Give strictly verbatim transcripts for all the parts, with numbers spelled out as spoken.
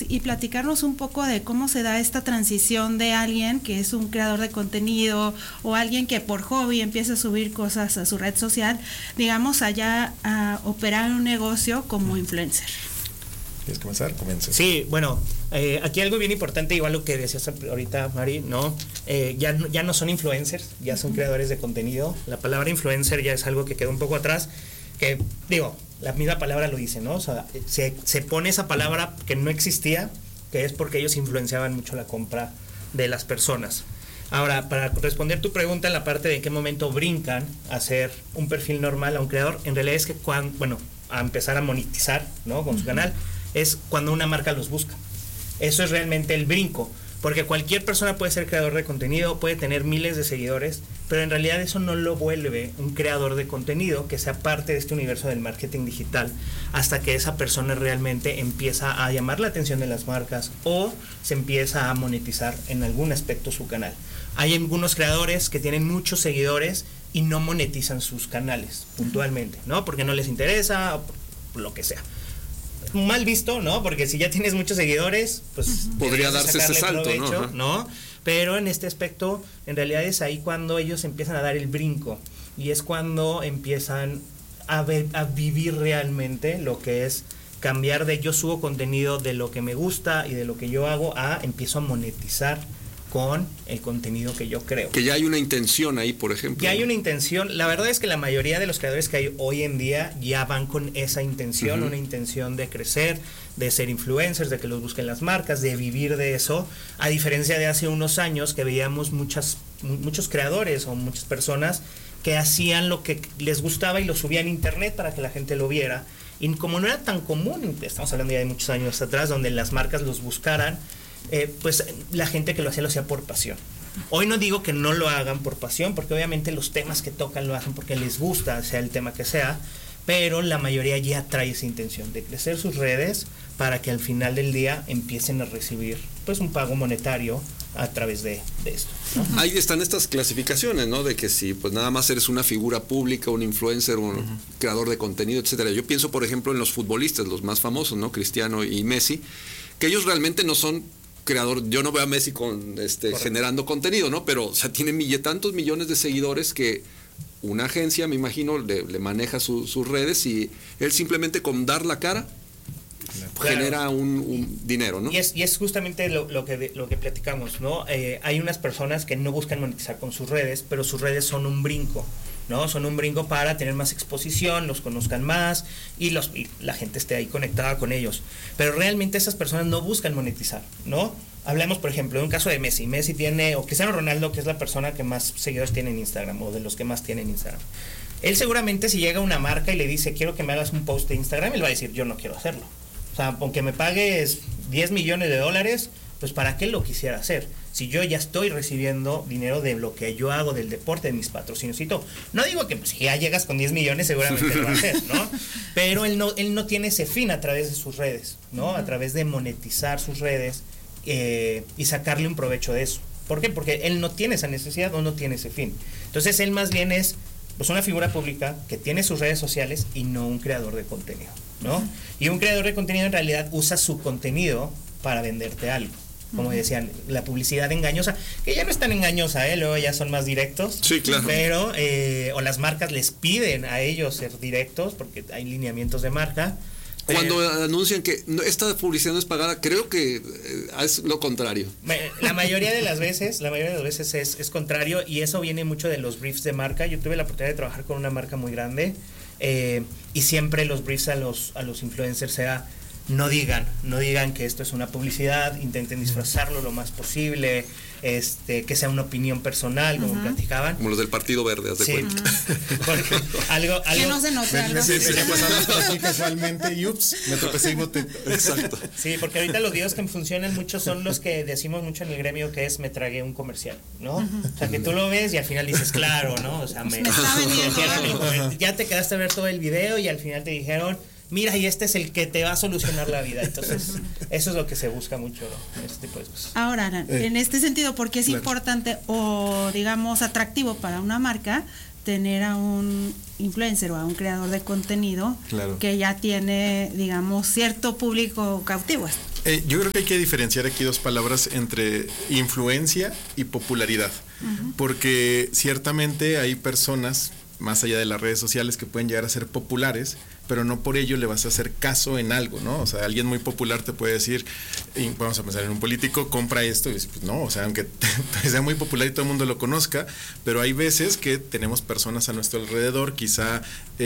y platicarnos un poco de cómo se da esta transición de alguien que es un creador de contenido o alguien que por hobby empieza a subir cosas a su red social, digamos, allá a operar un negocio como influencer. ¿Quieres comenzar? Comienza. Sí, bueno, eh, aquí algo bien importante, igual lo que decías ahorita, Mari, ¿no? Eh, ya, ya no son influencers, ya son creadores de contenido. La palabra influencer ya es algo que quedó un poco atrás, que, digo, la misma palabra lo dice, ¿no? O sea, se, se pone esa palabra que no existía, que es porque ellos influenciaban mucho la compra de las personas. Ahora, para responder tu pregunta en la parte de en qué momento brincan a ser un perfil normal a un creador, en realidad es que cuando, bueno, a empezar a monetizar, ¿no? Con su canal, es cuando una marca los busca. Eso es realmente el brinco, porque cualquier persona puede ser creador de contenido, puede tener miles de seguidores, pero en realidad eso no lo vuelve un creador de contenido que sea parte de este universo del marketing digital, hasta que esa persona realmente empieza a llamar la atención de las marcas o se empieza a monetizar en algún aspecto su canal. Hay algunos creadores que tienen muchos seguidores y no monetizan sus canales puntualmente, ¿no? Porque no les interesa o por lo que sea. Mal visto, ¿no? Porque si ya tienes muchos seguidores, pues uh-huh. podría darse ese salto, provecho, ¿no? ¿no? Pero en este aspecto, en realidad es ahí cuando ellos empiezan a dar el brinco y es cuando empiezan a, ver, a vivir realmente lo que es cambiar de yo subo contenido de lo que me gusta y de lo que yo hago a empiezo a monetizar con el contenido que yo creo. Que ya hay una intención ahí, por ejemplo. Ya hay una intención. La verdad es que la mayoría de los creadores que hay hoy en día ya van con esa intención, uh-huh. una intención de crecer, de ser influencers, de que los busquen las marcas, de vivir de eso, a diferencia de hace unos años que veíamos muchas, muchos creadores o muchas personas que hacían lo que les gustaba y lo subían a internet para que la gente lo viera. Y como no era tan común, estamos hablando ya de muchos años atrás, donde las marcas los buscaran, Eh, pues la gente que lo hacía lo hacía por pasión. Hoy no digo que no lo hagan por pasión, porque obviamente los temas que tocan lo hacen porque les gusta, sea el tema que sea, pero la mayoría ya trae esa intención de crecer sus redes para que al final del día empiecen a recibir pues un pago monetario a través de, de esto, ¿no? Ahí están estas clasificaciones, ¿no? De que si pues nada más eres una figura pública, un influencer, un uh-huh. creador de contenido, etcétera. Yo pienso, por ejemplo, en los futbolistas, los más famosos, ¿no? Cristiano y Messi, que ellos realmente no son creador. Yo no veo a Messi con este generando contenido, ¿no? Pero, o sea, tiene mille, tantos millones de seguidores que una agencia, me imagino, le, le maneja su, sus redes y él simplemente con dar la cara claro. genera un, un dinero, ¿no? Y es, y es justamente lo, lo, que, lo que platicamos, ¿no? Eh, hay unas personas que no buscan monetizar con sus redes, pero sus redes son un brinco, ¿no? Son un brinco para tener más exposición, los conozcan más y, los, y la gente esté ahí conectada con ellos. Pero realmente esas personas no buscan monetizar, ¿no? Hablemos, por ejemplo, de un caso de Messi. Messi tiene, o Cristiano Ronaldo, que es la persona que más seguidores tiene en Instagram, o de los que más tiene en Instagram. Él seguramente si llega una marca y le dice, quiero que me hagas un post de Instagram, él va a decir, yo no quiero hacerlo. O sea, aunque me pagues diez millones de dólares, pues ¿para qué lo quisiera hacer? Si yo ya estoy recibiendo dinero de lo que yo hago, del deporte, de mis patrocinios y todo. No digo que pues, si ya llegas con diez millones seguramente lo va a hacer, ¿no? Pero él no, él no tiene ese fin a través de sus redes, ¿no? A través de monetizar sus redes eh, y sacarle un provecho de eso. ¿Por qué? Porque él no tiene esa necesidad o no tiene ese fin. Entonces él más bien es pues una figura pública que tiene sus redes sociales y no un creador de contenido, ¿no? Uh-huh. Y un creador de contenido en realidad usa su contenido para venderte algo. Como decían, la publicidad engañosa, que ya no es tan engañosa, ¿eh? Luego ya son más directos. Sí, claro. Pero, eh, o las marcas les piden a ellos ser directos, porque hay lineamientos de marca. Cuando eh, anuncian que no, esta publicidad no es pagada, creo que eh, es lo contrario. La mayoría de las veces, la mayoría de las veces es, es contrario, y eso viene mucho de los briefs de marca. Yo tuve la oportunidad de trabajar con una marca muy grande, eh, y siempre los briefs a los, a los influencers sea, no digan, no digan que esto es una publicidad, intenten disfrazarlo lo más posible, este, que sea una opinión personal, como uh-huh. platicaban. Como los del Partido Verde, haz de sí. cuenta. Porque algo, algo que no se note algo. Sí, sí, sí, pasando así casualmente y ups, me tropecé y boté. Exacto. Sí, porque ahorita los videos que funcionan mucho son los que decimos mucho en el gremio, que es me tragué un comercial, ¿no? Uh-huh. O sea, que tú lo ves y al final dices, claro, ¿no? O sea, me, me está vendiendo. Ya te quedaste a ver todo el video y al final te dijeron, mira, y este es el que te va a solucionar la vida. Entonces, eso es lo que se busca mucho, ¿no? Este tipo de cosas. Ahora, Alan, eh, en este sentido, ¿por qué es claro. importante o, digamos, atractivo para una marca tener a un influencer o a un creador de contenido claro. que ya tiene, digamos, cierto público cautivo? Eh, yo creo que hay que diferenciar aquí dos palabras entre influencia y popularidad, uh-huh. porque ciertamente hay personas, más allá de las redes sociales, que pueden llegar a ser populares, pero no por ello le vas a hacer caso en algo, ¿no? O sea, alguien muy popular te puede decir, y vamos a pensar en un político, compra esto, y dices, pues no, o sea, aunque sea muy popular y todo el mundo lo conozca, pero hay veces que tenemos personas a nuestro alrededor, quizá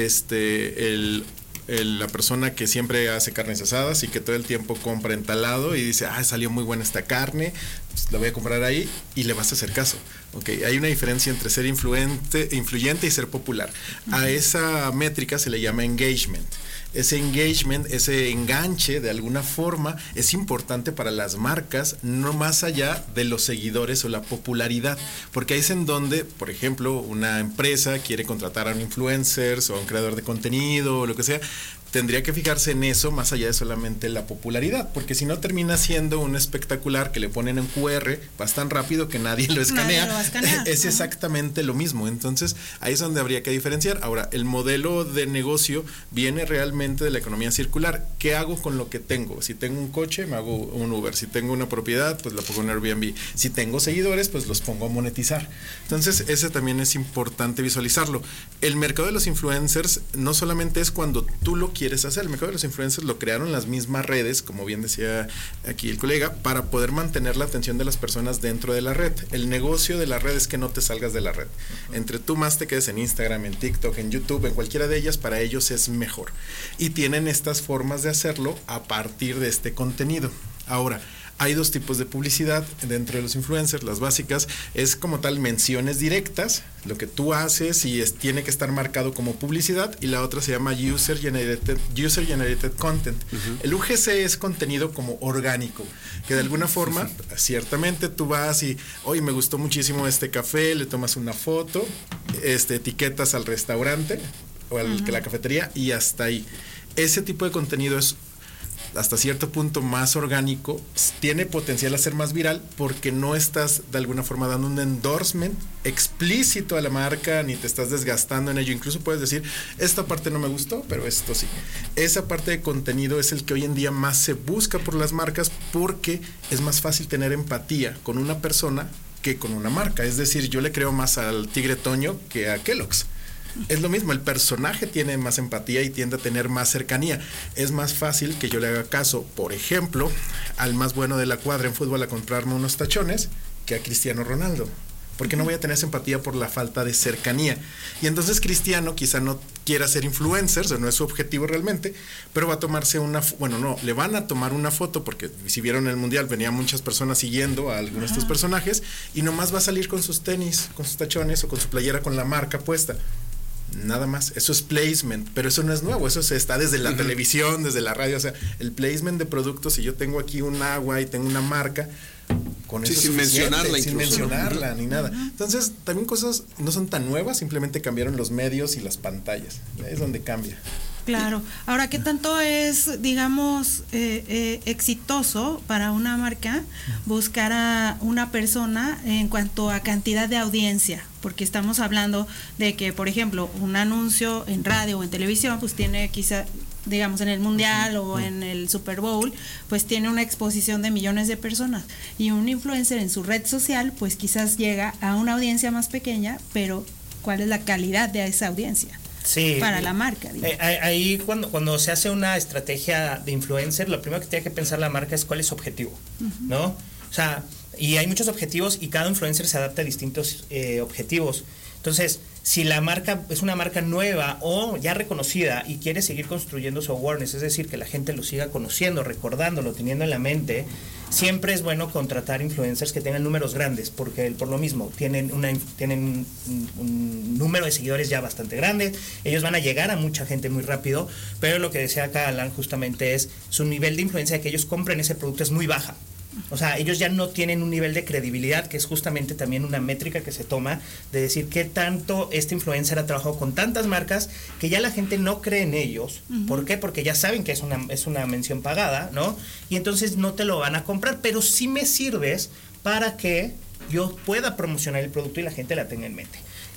este el El, la persona que siempre hace carnes asadas y que todo el tiempo compra entalado y dice, ah, salió muy buena esta carne, pues la voy a comprar ahí, y le vas a hacer caso. Okay, hay una diferencia entre ser influente, influyente y ser popular. Uh-huh. A esa métrica se le llama engagement. Ese engagement, ese enganche de alguna forma es importante para las marcas, no más allá de los seguidores o la popularidad, porque ahí es en donde, por ejemplo, una empresa quiere contratar a un influencer o a un creador de contenido o lo que sea, tendría que fijarse en eso más allá de solamente la popularidad, porque si no termina siendo un espectacular que le ponen en Q R, vas tan rápido que nadie lo escanea, nadie lo va a escanear. Es exactamente lo mismo. Entonces ahí es donde habría que diferenciar. Ahora, el modelo de negocio viene realmente de la economía circular. ¿Qué hago con lo que tengo? Si tengo un coche, me hago un Uber. Si tengo una propiedad, pues la pongo en Airbnb. Si tengo seguidores, pues los pongo a monetizar. Entonces ese también es importante visualizarlo. El mercado de los influencers no solamente es cuando tú lo quieres hacer. El mercado de los influencers lo crearon las mismas redes, como bien decía aquí el colega, para poder mantener la atención de las personas dentro de la red. El negocio de la red es que no te salgas de la red. Uh-huh. Entre tú más te quedes en Instagram, en TikTok, en YouTube, en cualquiera de ellas, para ellos es mejor. Y tienen estas formas de hacerlo a partir de este contenido. Ahora, hay dos tipos de publicidad dentro de los influencers. Las básicas es como tal menciones directas, lo que tú haces y es, tiene que estar marcado como publicidad, y la otra se llama User Generated, User Generated Content. Uh-huh. El U G C es contenido como orgánico, que de alguna forma, sí, sí. ciertamente tú vas y, oye, me gustó muchísimo este café, le tomas una foto, este, etiquetas al restaurante o a uh-huh. la cafetería y hasta ahí. Ese tipo de contenido es hasta cierto punto más orgánico, tiene potencial a ser más viral porque no estás de alguna forma dando un endorsement explícito a la marca, ni te estás desgastando en ello. Incluso puedes decir, esta parte no me gustó, pero esto sí. Esa parte de contenido es el que hoy en día más se busca por las marcas, porque es más fácil tener empatía con una persona que con una marca. Es decir, yo le creo más al Tigre Toño que a Kellogg's. Es lo mismo, el personaje tiene más empatía y tiende a tener más cercanía. Es más fácil que yo le haga caso, por ejemplo, al más bueno de la cuadra en fútbol a comprarme unos tachones que a Cristiano Ronaldo, porque no voy a tener esa empatía por la falta de cercanía. Y entonces Cristiano quizá no quiera ser influencer, o sea, no es su objetivo realmente, pero va a tomarse una, bueno, no, le van a tomar una foto, porque si vieron el mundial venían muchas personas siguiendo a algunos de estos personajes, y nomás va a salir con sus tenis, con sus tachones o con su playera con la marca puesta. Nada más, eso es placement, pero eso no es nuevo, eso se está desde la uh-huh. televisión, desde la radio. O sea, el placement de productos, si yo tengo aquí un agua y tengo una marca, con sí, eso sin mencionarla, sin incluso, mencionarla ¿no? ni nada. Uh-huh. Entonces, también cosas no son tan nuevas, simplemente cambiaron los medios y las pantallas. Ahí es donde cambia. Claro. Ahora, ¿qué tanto es, digamos, eh, eh, exitoso para una marca buscar a una persona en cuanto a cantidad de audiencia? Porque estamos hablando de que, por ejemplo, un anuncio en radio o en televisión, pues tiene quizá, digamos, en el Mundial uh-huh. o en el Super Bowl, pues tiene una exposición de millones de personas. Y un influencer en su red social, pues quizás llega a una audiencia más pequeña, pero ¿cuál es la calidad de esa audiencia? Sí, para la marca. Eh, ahí cuando, cuando se hace una estrategia de influencer, lo primero que tiene que pensar la marca es cuál es su objetivo, uh-huh. ¿no? O sea, y hay muchos objetivos y cada influencer se adapta a distintos eh, objetivos. Entonces, si la marca es una marca nueva o ya reconocida y quiere seguir construyendo su awareness, es decir, que la gente lo siga conociendo, recordándolo, teniendo en la mente, siempre es bueno contratar influencers que tengan números grandes, porque por lo mismo tienen, una, tienen un, un número de seguidores ya bastante grande, ellos van a llegar a mucha gente muy rápido, pero lo que decía acá Alan justamente es su nivel de influencia de que ellos compren ese producto es muy baja. O sea, ellos ya no tienen un nivel de credibilidad, que es justamente también una métrica que se toma de decir qué tanto este influencer ha trabajado con tantas marcas que ya la gente no cree en ellos. Uh-huh. ¿Por qué? Porque ya saben que es una, es una mención pagada, ¿no? Y entonces no te lo van a comprar, pero sí me sirves para que yo pueda promocionar el producto y la gente la tenga en mente.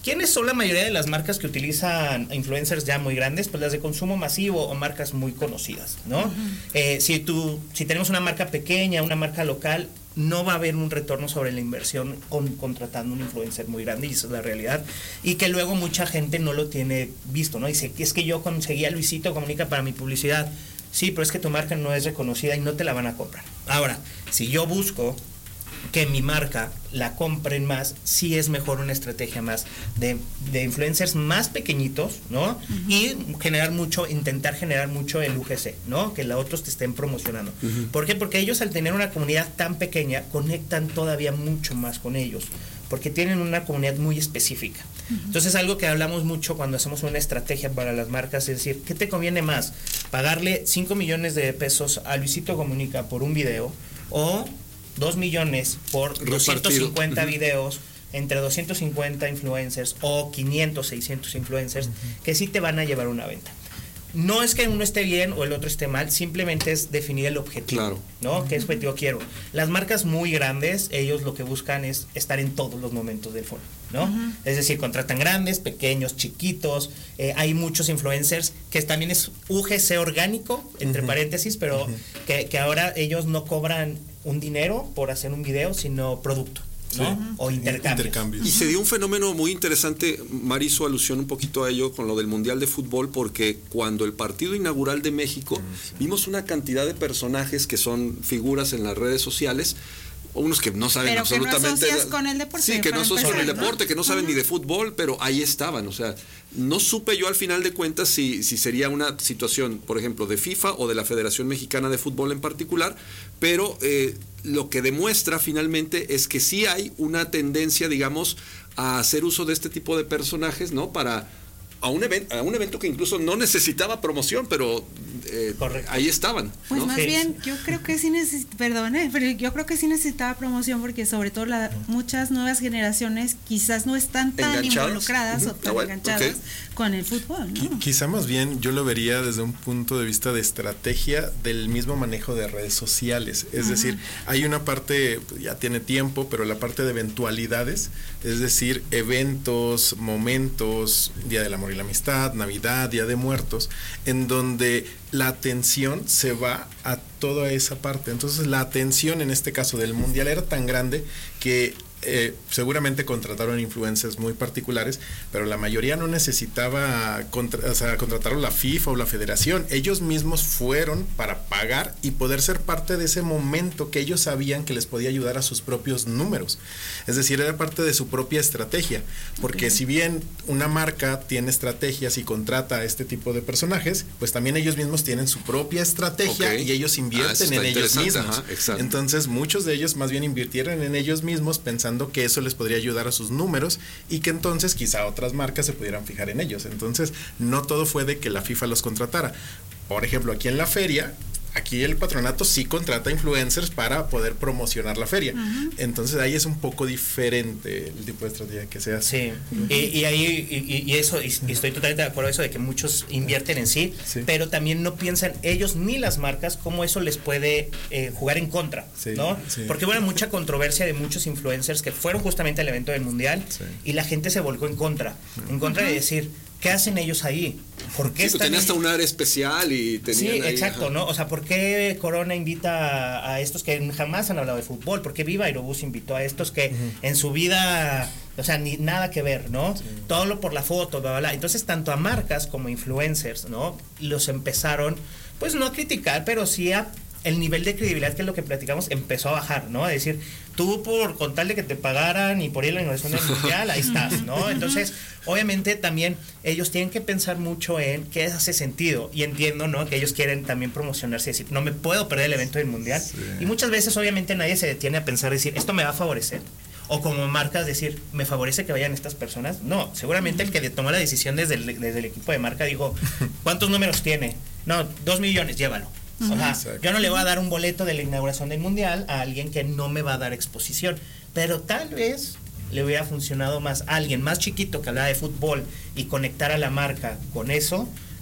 ¿quiénes son la mayoría de las marcas que utilizan influencers ya muy grandes? Pues las de consumo masivo o marcas muy conocidas, ¿no? Uh-huh. Eh, si tú, si tenemos una marca pequeña, una marca local, no va a haber un retorno sobre la inversión con, contratando un influencer muy grande, y esa es la realidad, y que luego mucha gente no lo tiene visto, ¿no? Dice, es que yo conseguí a Luisito Comunica para mi publicidad. Sí, pero es que tu marca no es reconocida y no te la van a comprar. Ahora, si yo busco que mi marca la compren más, sí es mejor una estrategia más de, de influencers más pequeñitos, ¿no? Uh-huh. Y generar mucho, intentar generar mucho el U G C, ¿no? Que los otros te estén promocionando. Uh-huh. ¿Por qué? Porque ellos, al tener una comunidad tan pequeña, conectan todavía mucho más con ellos, porque tienen una comunidad muy específica. Uh-huh. Entonces, algo que hablamos mucho cuando hacemos una estrategia para las marcas es decir, ¿qué te conviene más? ¿Pagarle cinco millones de pesos a Luisito Comunica por un video o dos millones por repartido, doscientos cincuenta uh-huh. videos entre doscientos cincuenta influencers o quinientos, seiscientos influencers uh-huh. que sí te van a llevar una venta? No es que uno esté bien o el otro esté mal, simplemente es definir el objetivo, claro. ¿no? Uh-huh. ¿Qué objetivo quiero? Las marcas muy grandes, ellos lo que buscan es estar en todos los momentos del foro, ¿no? Uh-huh. Es decir, contratan grandes, pequeños, chiquitos, eh, hay muchos influencers que también es U G C orgánico, entre uh-huh. paréntesis, pero uh-huh. que, que ahora ellos no cobran un dinero por hacer un video, sino producto, ¿no? Sí. O intercambios. intercambios. Y se dio un fenómeno muy interesante, Mari hizo alusión un poquito a ello con lo del Mundial de Fútbol, porque cuando el partido inaugural de México, sí. vimos una cantidad de personajes que son figuras en las redes sociales, unos que no saben pero absolutamente que no con el deporte, sí, que no son con el deporte, ¿no? que no saben uh-huh. ni de fútbol, pero ahí estaban, o sea, no supe yo al final de cuentas si, si sería una situación, por ejemplo, de FIFA o de la Federación Mexicana de Fútbol en particular, pero eh, lo que demuestra finalmente es que sí hay una tendencia, digamos, a hacer uso de este tipo de personajes, ¿no? Para a un evento, a un evento que incluso no necesitaba promoción, pero eh, ahí estaban, pues ¿no? más sí. bien yo creo que sí necesitaba, perdón, eh, pero yo creo que sí necesitaba promoción, porque sobre todo la, muchas nuevas generaciones quizás no están tan ¿enganchados? Involucradas uh-huh. o tan ah, bueno, enganchadas okay. con el fútbol, ¿no? Quizá más bien yo lo vería desde un punto de vista de estrategia del mismo manejo de redes sociales, es uh-huh. decir, hay una parte, ya tiene tiempo, pero la parte de eventualidades, es decir, eventos, momentos, Día del Amor y la Amistad, Navidad, Día de Muertos, en donde la atención se va a toda esa parte. Entonces la atención en este caso del Mundial era tan grande que eh, seguramente contrataron influencers muy particulares, pero la mayoría no necesitaba contra, o sea, contrataron la FIFA o la Federación. Ellos mismos fueron para pagar y poder ser parte de ese momento que ellos sabían que les podía ayudar a sus propios números. Es decir, era parte de su propia estrategia, porque okay. si bien una marca tiene estrategias y contrata a este tipo de personajes, pues también ellos mismos tienen su propia estrategia okay. y ellos invierten ah, en ellos mismos. Ajá, entonces muchos de ellos más bien invirtieron en ellos mismos pensando que eso les podría ayudar a sus números y que entonces quizá otras marcas se pudieran fijar en ellos. Entonces no todo fue de que la FIFA los contratara. Por ejemplo, aquí en la feria, aquí el patronato sí contrata influencers para poder promocionar la feria. Uh-huh. Entonces ahí es un poco diferente el tipo de estrategia que se hace. Sí, uh-huh. y, y ahí y, y eso, y, y estoy totalmente de acuerdo con eso de que muchos invierten en sí, sí, pero también no piensan ellos ni las marcas cómo eso les puede eh, jugar en contra, sí, ¿no? Sí. Porque hubo mucha controversia de muchos influencers que fueron justamente al evento del Mundial sí. y la gente se volcó en contra, uh-huh. en contra de decir, ¿qué hacen ellos ahí? ¿Por qué sí, tenía hasta un área especial y tenían Sí, ahí, exacto, ajá. ¿no? O sea, ¿por qué Corona invita a, a estos que jamás han hablado de fútbol? ¿Por qué Viva Aerobús invitó a estos que uh-huh. en su vida, o sea, ni nada que ver, ¿no? Sí. Todo lo por la foto, bla, bla, bla. Entonces, tanto a marcas como a influencers, ¿no? Los empezaron, pues no a criticar, pero sí a el nivel de credibilidad, que es lo que platicamos, empezó a bajar, ¿no? Es decir, tú por con tal de que te pagaran y por ir a la inauguración del Mundial, ahí estás, ¿no? Entonces, obviamente también ellos tienen que pensar mucho en qué hace sentido, y entiendo, ¿no? Que ellos quieren también promocionarse y decir, no me puedo perder el evento del Mundial, sí. y muchas veces obviamente nadie se detiene a pensar, decir, esto me va a favorecer, o como marcas decir, ¿me favorece que vayan estas personas? No, seguramente el que tomó la decisión desde el, desde el equipo de marca dijo, ¿cuántos números tiene? No, dos millones, llévalo. O sea, exacto. Yo no le voy a dar un boleto de la inauguración del Mundial a alguien que no me va a dar exposición, pero tal vez le hubiera funcionado más a alguien más chiquito que hablaba de fútbol y conectar a la marca con eso,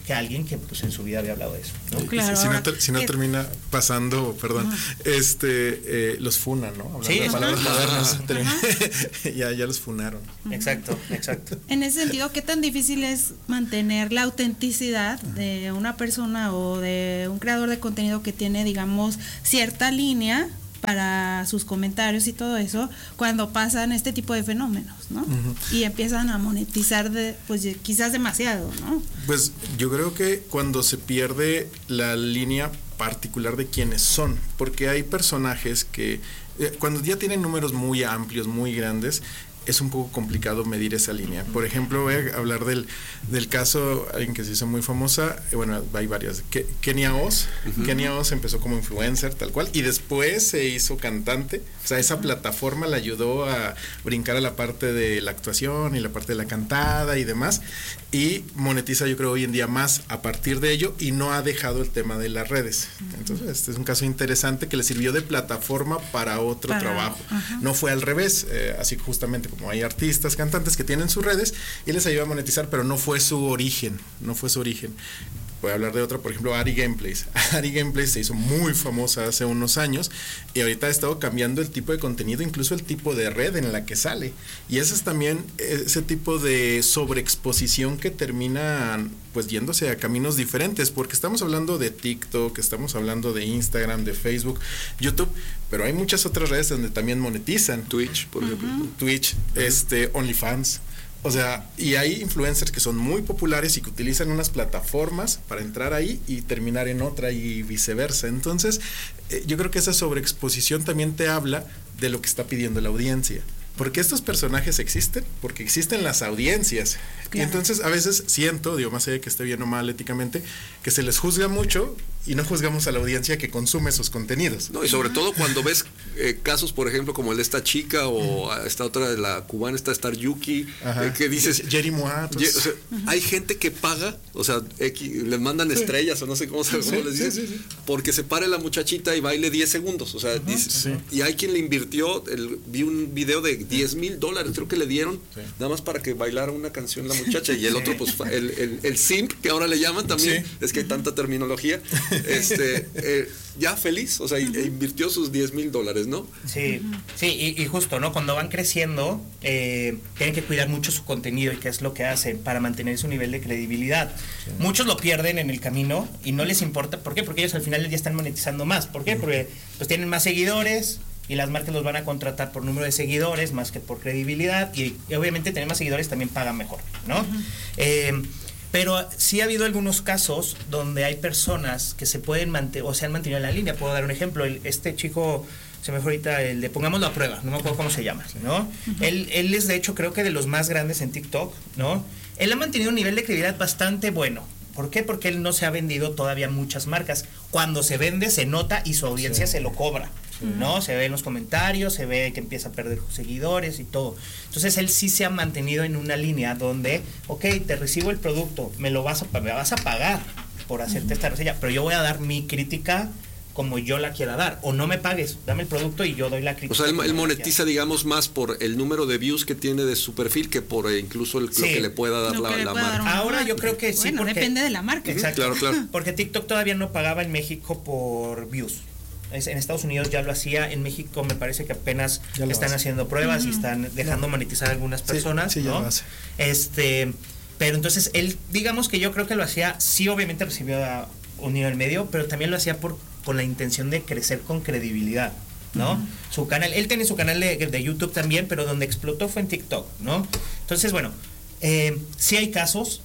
que alguien que pues en su vida había hablado de eso, ¿no? Claro, si, si no, ahora, si no ¿qué? termina pasando, perdón, uh-huh. este eh, los funan, ¿no? Hablando sí, de palabras uh-huh. modernas, uh-huh. ya, ya los funaron. Uh-huh. Exacto, exacto. En ese sentido, ¿qué tan difícil es mantener la autenticidad de una persona o de un creador de contenido que tiene, digamos, cierta línea para sus comentarios y todo eso, cuando pasan este tipo de fenómenos, ¿no? Uh-huh. Y empiezan a monetizar de, pues quizás demasiado, ¿no? Pues yo creo que cuando se pierde la línea particular de quiénes son, porque hay personajes que eh, cuando ya tienen números muy amplios, muy grandes, es un poco complicado medir esa línea. Por ejemplo, voy a hablar del, del caso, alguien que se hizo muy famosa, eh, bueno, hay varias, Ke- Kenia Oz. Uh-huh. Kenia Oz empezó como influencer, tal cual, y después se hizo cantante. O sea, esa plataforma le ayudó a brincar a la parte de la actuación y la parte de la cantada y demás, y monetiza, yo creo, hoy en día más a partir de ello, y no ha dejado el tema de las redes. Entonces, este es un caso interesante que le sirvió de plataforma para otro para, trabajo. Uh-huh. No fue al revés, eh, así justamente como hay artistas, cantantes que tienen sus redes y les ayuda a monetizar, pero no fue su origen, no fue su origen. Voy a hablar de otra, por ejemplo, Ari Gameplays. Ari Gameplays se hizo muy famosa hace unos años y ahorita ha estado cambiando el tipo de contenido, incluso el tipo de red en la que sale. Y ese es también ese tipo de sobreexposición que termina pues yéndose a caminos diferentes, porque estamos hablando de TikTok, estamos hablando de Instagram, de Facebook, YouTube, pero hay muchas otras redes donde también monetizan. Twitch, por ejemplo. Uh-huh. Twitch, este, OnlyFans. O sea, y hay influencers que son muy populares y que utilizan unas plataformas para entrar ahí y terminar en otra y viceversa. Entonces, eh, yo creo que esa sobreexposición también te habla de lo que está pidiendo la audiencia. Porque estos personajes existen, porque existen las audiencias. Claro. Y entonces a veces siento, digo, más allá de que esté bien o mal éticamente, que se les juzga mucho y no juzgamos a la audiencia que consume esos contenidos. No, y sobre todo cuando ves eh, casos, por ejemplo, como el de esta chica o uh-huh. esta otra de la cubana, esta Star Yuki, eh, que dices... Jerry Moa. Pues. O sea, uh-huh. Hay gente que paga, o sea, X, les mandan estrellas sí. o no sé cómo, cómo sí, les dicen, sí, sí, sí. porque se pare la muchachita y baile diez segundos. O sea, uh-huh. dice, sí. y hay quien le invirtió, el, vi un video de diez mil dólares, creo que le dieron, sí. nada más para que bailara una canción la muchacha. Y el otro, pues, el, el, el simp, que ahora le llaman también, sí. es que hay tanta terminología, este, eh, ya feliz, o sea, uh-huh. invirtió sus diez mil dólares, ¿no? Sí, sí, y, y justo, ¿no? Cuando van creciendo, eh, tienen que cuidar mucho su contenido y qué es lo que hacen para mantener su nivel de credibilidad. Sí. Muchos lo pierden en el camino y no les importa. ¿Por qué? Porque ellos al final ya están monetizando más. ¿Por qué? Porque pues tienen más seguidores y las marcas los van a contratar por número de seguidores más que por credibilidad, y, y obviamente tener más seguidores también pagan mejor, ¿no? Uh-huh. Eh, pero sí ha habido algunos casos donde hay personas que se pueden mantener o se han mantenido en la línea. Puedo dar un ejemplo, el, este chico, se me fue ahorita el de Pongámoslo a Prueba, no me acuerdo cómo se llama, ¿no? Uh-huh. Él, él es de hecho creo que de los más grandes en TikTok, ¿no? Él ha mantenido un nivel de credibilidad bastante bueno. ¿Por qué? Porque él no se ha vendido todavía muchas marcas. Cuando se vende se nota y su audiencia sí. se lo cobra, sí. ¿no? Se ve en los comentarios, se ve que empieza a perder seguidores y todo. Entonces él sí se ha mantenido en una línea donde, ok, te recibo el producto, me lo vas a, me vas a pagar por hacerte uh-huh. esta reseña, pero yo voy a dar mi crítica como yo la quiera dar, o no me pagues, dame el producto y yo doy la crítica. O sea, él, él monetiza, digamos, más por el número de views que tiene de su perfil que por eh, incluso el, sí. lo que le pueda dar la, la marca. Dar Ahora yo creo que sí, bueno, porque depende de la marca. Exacto, claro, claro. Porque TikTok todavía no pagaba en México por views. Es, en Estados Unidos ya lo hacía, en México me parece que apenas están hace. haciendo pruebas uh-huh. y están dejando yeah. monetizar a algunas personas, sí, sí, ¿no? Ya lo hace. Este, pero entonces él, digamos que yo creo que lo hacía, sí, obviamente recibió a un nivel medio, pero también lo hacía por con la intención de crecer con credibilidad, ¿no? Uh-huh. Su canal, él tiene su canal de, de YouTube también, pero donde explotó fue en TikTok, ¿no? Entonces, bueno, eh, sí hay casos,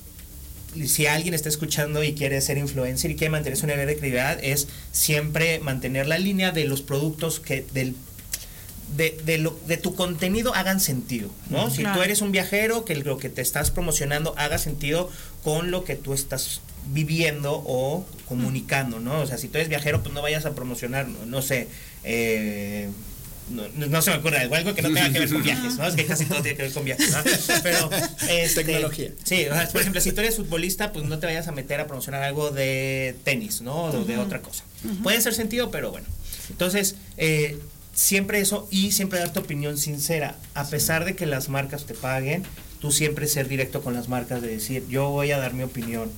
si alguien está escuchando y quiere ser influencer y quiere mantener su nivel de credibilidad, es siempre mantener la línea de los productos que del de, de, lo, de tu contenido hagan sentido, ¿no? Uh-huh. Si claro. tú eres un viajero, que lo que te estás promocionando haga sentido con lo que tú estás viviendo o comunicando, ¿no? O sea, si tú eres viajero, pues no vayas a promocionar, no, no sé, eh, no, no se me ocurre algo, algo que no tenga que ver con viajes, ¿no? Es que casi todo tiene que ver con viajes, ¿no? Pero este, tecnología. Sí, o sea, por ejemplo, si tú eres futbolista, pues no te vayas a meter a promocionar algo de tenis, ¿no? O de uh-huh. otra cosa. Uh-huh. Puede ser sentido, pero bueno. Entonces, eh, siempre eso y siempre dar tu opinión sincera, a pesar de que las marcas te paguen, tú siempre ser directo con las marcas de decir, yo voy a dar mi opinión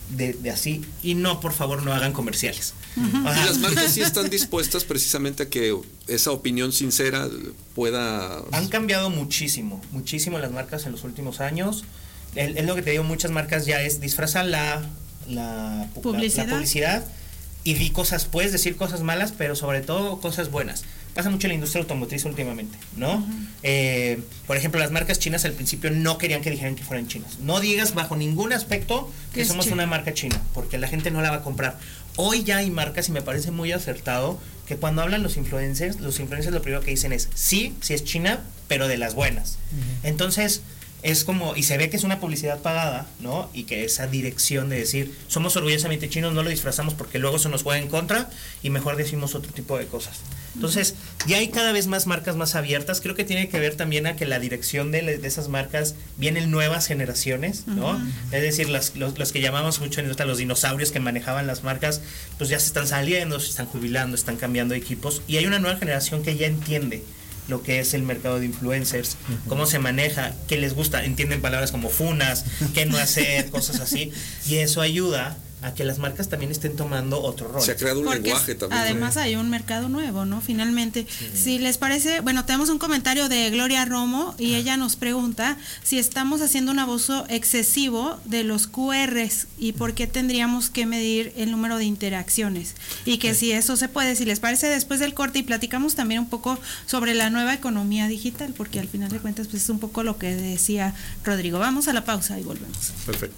de, de así, y no, por favor, no hagan comerciales. Uh-huh. Y las marcas sí están dispuestas precisamente a que esa opinión sincera pueda... Han cambiado muchísimo, muchísimo las marcas en los últimos años. Es, es lo que te digo, muchas marcas ya es disfrazar la, la, ¿Publicidad? la, la publicidad y di cosas, puedes decir cosas malas, pero sobre todo cosas buenas. Pasa mucho en la industria automotriz últimamente, ¿no? Uh-huh. Eh, por ejemplo, las marcas chinas al principio no querían que dijeran que fueran chinas. No digas bajo ningún aspecto que somos chino? una marca china, porque la gente no la va a comprar. Hoy ya hay marcas, y me parece muy acertado, que cuando hablan los influencers, los influencers lo primero que dicen es, sí, sí es china, pero de las buenas. Uh-huh. Entonces, es como, y se ve que es una publicidad pagada, ¿no? Y que esa dirección de decir, somos orgullosamente chinos, no lo disfrazamos porque luego eso nos juega en contra y mejor decimos otro tipo de cosas. Entonces, ya hay cada vez más marcas más abiertas. Creo que tiene que ver también a que la dirección de, de esas marcas vienen nuevas generaciones, ¿no? Uh-huh. Es decir, las, los, los que llamamos mucho en esta, los dinosaurios que manejaban las marcas, pues ya se están saliendo, se están jubilando, están cambiando equipos, y hay una nueva generación que ya entiende lo que es el mercado de influencers, uh-huh. cómo se maneja, qué les gusta, entienden palabras como funas, qué no hacer, cosas así, y eso ayuda a que las marcas también estén tomando otro rol. Se ha creado un Porque lenguaje también. Además, ¿sí? Hay un mercado nuevo, ¿no? Finalmente, sí. Si les parece, bueno, tenemos un comentario de Gloria Romo y ah. ella nos pregunta si estamos haciendo un abuso excesivo de los Q Rs y por qué tendríamos que medir el número de interacciones, y que sí. Si eso se puede, si les parece, después del corte, y platicamos también un poco sobre la nueva economía digital, porque al final de cuentas pues es un poco lo que decía Rodrigo. Vamos a la pausa y volvemos. Perfecto.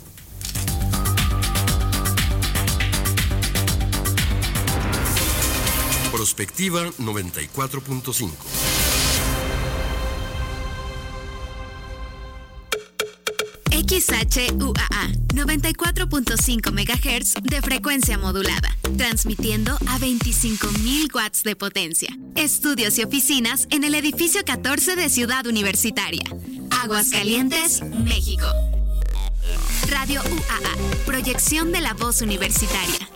Prospectiva noventa y cuatro punto cinco. X H U A A, noventa y cuatro punto cinco megahertz de frecuencia modulada, transmitiendo a veinticinco mil watts de potencia. Estudios y oficinas en el edificio catorce de Ciudad Universitaria, Aguascalientes, México. Radio U A A, proyección de la voz universitaria.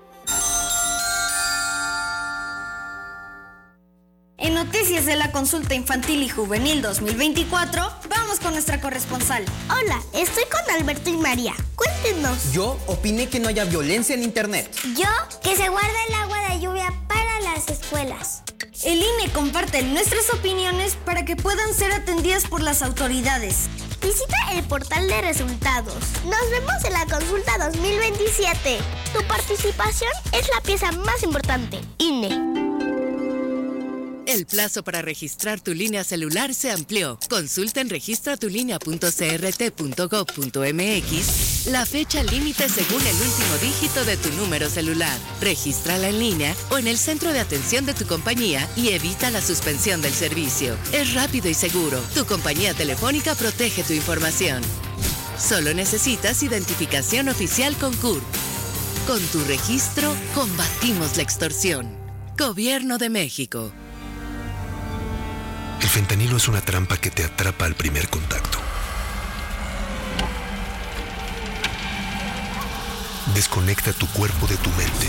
En Noticias de la Consulta Infantil y Juvenil dos mil veinticuatro, vamos con nuestra corresponsal. Hola, estoy con Alberto y María. Cuéntenos. Yo opiné que no haya violencia en internet. Yo, que se guarda el agua de lluvia para las escuelas. El I N E comparte nuestras opiniones para que puedan ser atendidas por las autoridades. Visita el portal de resultados. Nos vemos en la consulta dos mil veintisiete. Tu participación es la pieza más importante. I N E. El plazo para registrar tu línea celular se amplió. Consulta en registra tu línea punto c r t punto gov punto m x la fecha límite según el último dígito de tu número celular. Regístrala en línea o en el centro de atención de tu compañía y evita la suspensión del servicio. Es rápido y seguro. Tu compañía telefónica protege tu información. Solo necesitas identificación oficial con C U R. Con tu registro, combatimos la extorsión. Gobierno de México. El fentanilo es una trampa que te atrapa al primer contacto. Desconecta tu cuerpo de tu mente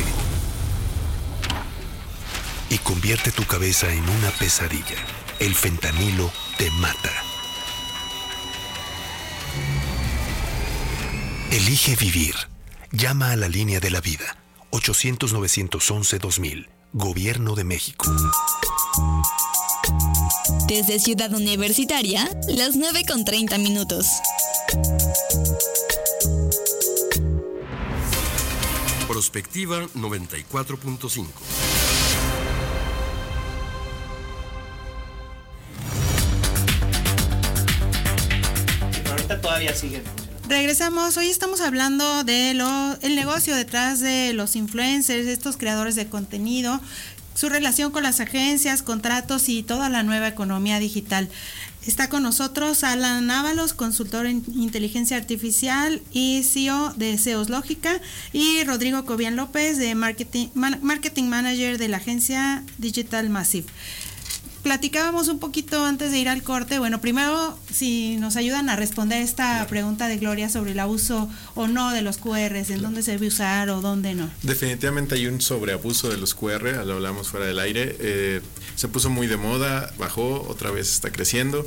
y convierte tu cabeza en una pesadilla. El fentanilo te mata. Elige vivir. Llama a la línea de la vida. ochocientos, novecientos once, dos mil. Gobierno de México. Desde Ciudad Universitaria, las nueve con treinta minutos. Prospectiva noventa y cuatro punto cinco. Ahorita todavía siguen. Regresamos, hoy estamos hablando de lo, el negocio detrás de los influencers, estos creadores de contenido, su relación con las agencias, contratos y toda la nueva economía digital. Está con nosotros Alan Ábalos, consultor en inteligencia artificial y C E O de SEOs Lógica, y Rodrigo Cobian López, de marketing, man, marketing manager de la agencia Digital Massive. Platicábamos un poquito antes de ir al corte. Bueno, primero, si nos ayudan a responder esta pregunta de Gloria sobre el abuso o no de los Q Rs, en dónde se debe usar o dónde no. Definitivamente hay un sobreabuso de los Q R, lo hablamos fuera del aire. Eh, se puso muy de moda, bajó, otra vez está creciendo,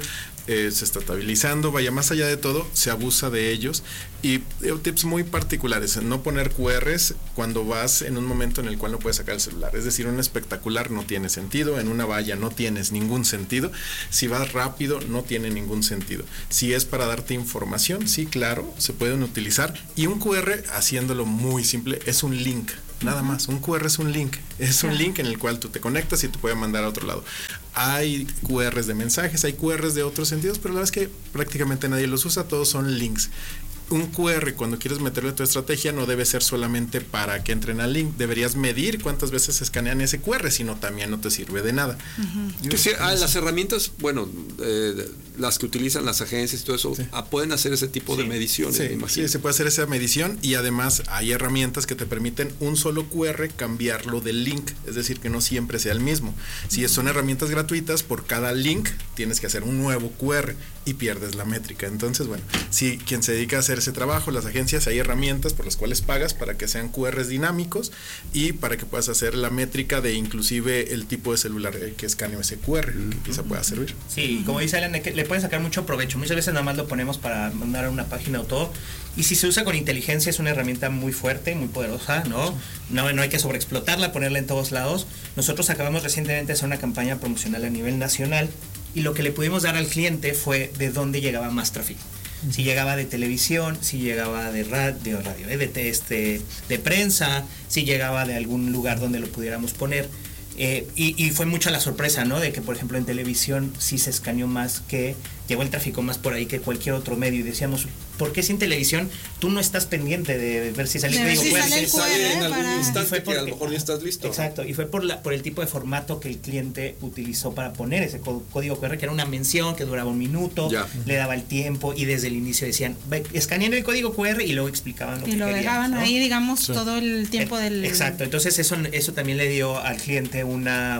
eh, se está estabilizando, vaya, más allá de todo, se abusa de ellos. Y eh, tips muy particulares, no poner cu erres cuando vas en un momento en el cual no puedes sacar el celular. Es decir, un espectacular no tiene sentido, en una valla no tienes ningún sentido, si vas rápido no tiene ningún sentido. Si es para darte información, sí, claro, se pueden utilizar. Y un cu erre, haciéndolo muy simple, es un link. Nada más, un cu erre es un link, es un link en el cual tú te conectas y te puede mandar a otro lado. Hay cu erres de mensajes, hay cu erres de otros sentidos, pero la verdad es que prácticamente nadie los usa, todos son links. Un cu erre, cuando quieres meterlo en tu estrategia, no debe ser solamente para que entren al link. Deberías medir cuántas veces escanean ese cu erre, sino también no te sirve de nada. Uh-huh. Que sí, ah, las herramientas, bueno, eh, las que utilizan las agencias y todo eso, sí. ah, pueden hacer ese tipo sí. de mediciones. Sí, sí, se puede hacer esa medición y además hay herramientas que te permiten un solo cu erre cambiarlo del link, es decir, que no siempre sea el mismo. Si son herramientas gratuitas, por cada link tienes que hacer un nuevo cu erre y pierdes la métrica. Entonces, bueno, si quien se dedica a hacer ese trabajo, las agencias, hay herramientas por las cuales pagas para que sean cu erres dinámicos y para que puedas hacer la métrica de inclusive el tipo de celular que escaneo ese cu erre, uh-huh. que quizá pueda servir. Sí, como dice Alan, le puedes sacar mucho provecho. Muchas veces nada más lo ponemos para mandar a una página o todo. Y si se usa con inteligencia es una herramienta muy fuerte, muy poderosa, ¿no? No, no hay que sobreexplotarla, ponerla en todos lados. Nosotros acabamos recientemente de hacer una campaña promocional a nivel nacional y lo que le pudimos dar al cliente fue de dónde llegaba más tráfico. Si llegaba de televisión, si llegaba de radio, radio eh, de, este, de prensa, si llegaba de algún lugar donde lo pudiéramos poner. Eh, y, y fue mucha la sorpresa, ¿no? De que, por ejemplo, en televisión sí se escaneó más, que llegó el tráfico más por ahí que cualquier otro medio. Y decíamos, ¿por qué sin televisión tú no estás pendiente de ver si sale el código? Si sale en algún para... instante porque, que a lo mejor ya estás listo. Exacto, y fue por, la, por el tipo de formato que el cliente utilizó para poner ese código cu erre, que era una mención que duraba un minuto, ya. le daba el tiempo y desde el inicio decían, escaneando el código cu erre y luego explicaban lo y que lo querían. Y lo dejaban ¿no? ahí, digamos, sí. todo el tiempo eh, del... Exacto, entonces eso, eso también le dio al cliente una...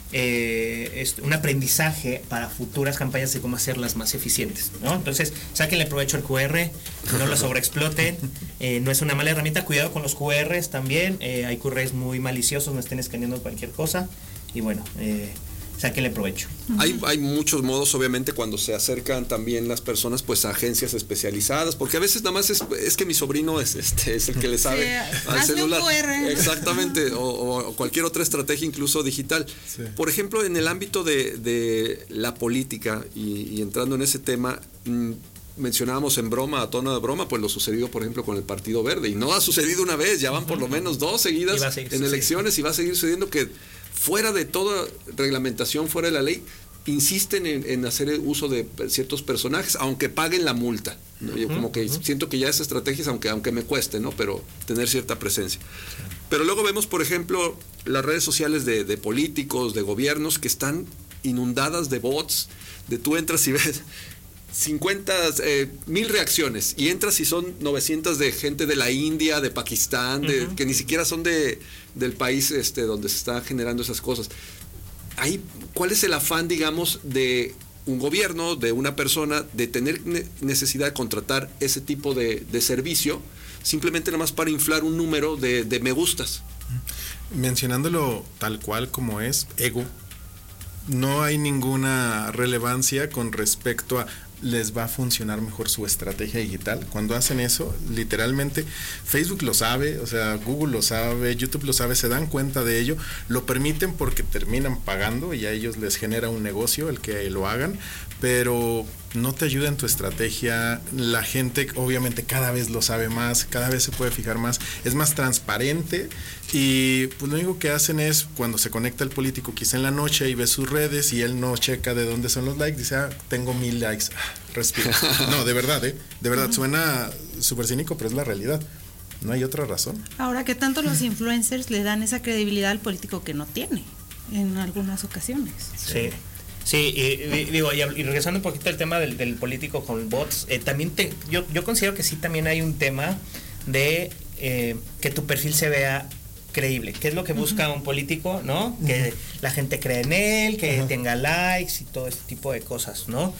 Eh, es un aprendizaje para futuras campañas de cómo hacerlas más eficientes, ¿no? Entonces, sáquenle provecho al cu erre, no lo sobreexploten, eh, no es una mala herramienta, cuidado con los cu erres también, eh, hay cu erres muy maliciosos, no estén escaneando cualquier cosa, y bueno, eh, sáquenle provecho. Hay, hay muchos modos, obviamente, cuando se acercan también las personas, pues a agencias especializadas, porque a veces nada más es, es que mi sobrino es este es el que le sabe sí, al celular. Un cu erre. Exactamente, o, o cualquier otra estrategia, incluso digital. Sí. Por ejemplo, en el ámbito de, de la política, y, y entrando en ese tema, mmm, mencionábamos en broma, a tono de broma, pues lo sucedido, por ejemplo, con el Partido Verde, y no ha sucedido una vez, ya van por lo menos dos seguidas en elecciones, y va a seguir sucediendo que fuera de toda reglamentación, fuera de la ley, insisten en, en hacer uso de ciertos personajes, aunque paguen la multa, ¿no? Yo como que uh-huh. siento que ya esa estrategia es, aunque, aunque me cueste, ¿no? Pero tener cierta presencia. Sí. Pero luego vemos, por ejemplo, las redes sociales de, de políticos, de gobiernos, que están inundadas de bots, de tú entras y ves cincuenta, eh, mil reacciones, y entras y son novecientas de gente de la India, de Pakistán, de, uh-huh. que ni siquiera son de, del país este, donde se están generando esas cosas. Ahí, ¿cuál es el afán, digamos, de un gobierno, de una persona, de tener ne- necesidad de contratar ese tipo de, de servicio, simplemente nada más para inflar un número de, de me gustas? Mencionándolo tal cual como es, ego. No hay ninguna relevancia con respecto a les va a funcionar mejor su estrategia digital. Cuando hacen eso, literalmente, Facebook lo sabe, o sea, Google lo sabe, YouTube lo sabe, se dan cuenta de ello, lo permiten porque terminan pagando y a ellos les genera un negocio el que lo hagan, pero no te ayuda en tu estrategia. La gente obviamente cada vez lo sabe más, cada vez se puede fijar más, es más transparente, y pues lo único que hacen es, cuando se conecta el político quizá en la noche y ve sus redes y él no checa de dónde son los likes, dice, ah, tengo mil likes, respira. No, de verdad, ¿eh? De verdad, suena súper cínico, pero es la realidad. No hay otra razón. Ahora, que tanto los influencers le dan esa credibilidad al político que no tiene en algunas ocasiones. Sí. Sí, y, y, digo, y, y regresando un poquito al tema del, del político con bots, eh, también te, yo, yo considero que sí también hay un tema de eh, que tu perfil se vea creíble. ¿Qué es lo que busca uh-huh. un político, no? Uh-huh. Que la gente cree en él, que uh-huh. tenga likes y todo este tipo de cosas, ¿no?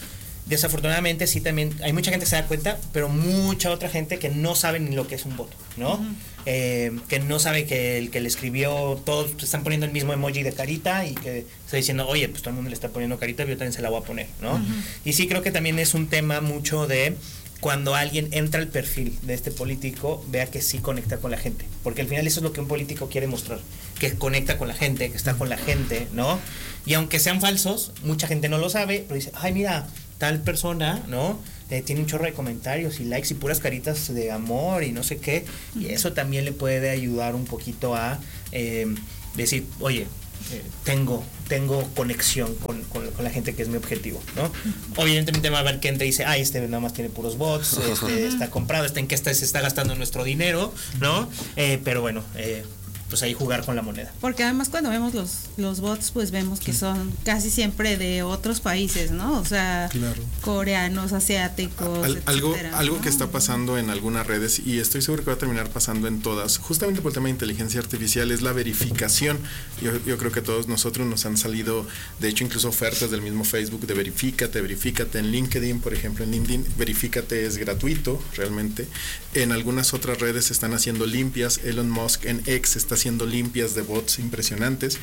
desafortunadamente sí también hay mucha gente que se da cuenta, pero mucha otra gente que no sabe ni lo que es un bot, ¿no? Uh-huh. Eh, que no sabe que el que le escribió, todos están poniendo el mismo emoji de carita y que está diciendo, oye, pues todo el mundo le está poniendo carita, yo también se la voy a poner, ¿no? Uh-huh. Y sí creo que también es un tema mucho de cuando alguien entra al perfil de este político, vea que sí conecta con la gente, porque al final eso es lo que un político quiere mostrar, que conecta con la gente, que está con la gente, ¿no? Y aunque sean falsos, mucha gente no lo sabe, pero dice, ay, mira, tal persona, ¿no? Eh, tiene un chorro de comentarios y likes y puras caritas de amor y no sé qué, y eso también le puede ayudar un poquito a eh, decir, oye, eh, tengo tengo conexión con, con, con la gente que es mi objetivo, ¿no? Obviamente va a haber gente que dice, ay, este nada más tiene puros bots, este está comprado, este en qué está, se está gastando nuestro dinero, ¿no? Eh, pero bueno, eh, pues ahí jugar con la moneda. Porque además cuando vemos los, los bots, pues vemos que son casi siempre de otros países, ¿no? O sea, claro. coreanos, asiáticos, Al, etcétera, algo, ¿no? algo que está pasando en algunas redes, y estoy seguro que va a terminar pasando en todas, justamente por el tema de inteligencia artificial, es la verificación. Yo, yo creo que todos nosotros nos han salido, de hecho, incluso ofertas del mismo Facebook de verifícate, verifícate en LinkedIn, por ejemplo, en LinkedIn, verifícate es gratuito, realmente. En algunas otras redes se están haciendo limpias. Elon Musk en X está haciendo limpias de bots impresionantes,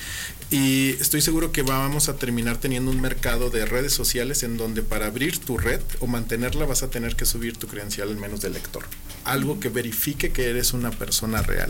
y estoy seguro que vamos a terminar teniendo un mercado de redes sociales en donde para abrir tu red o mantenerla vas a tener que subir tu credencial al menos de lector, algo que verifique que eres una persona real.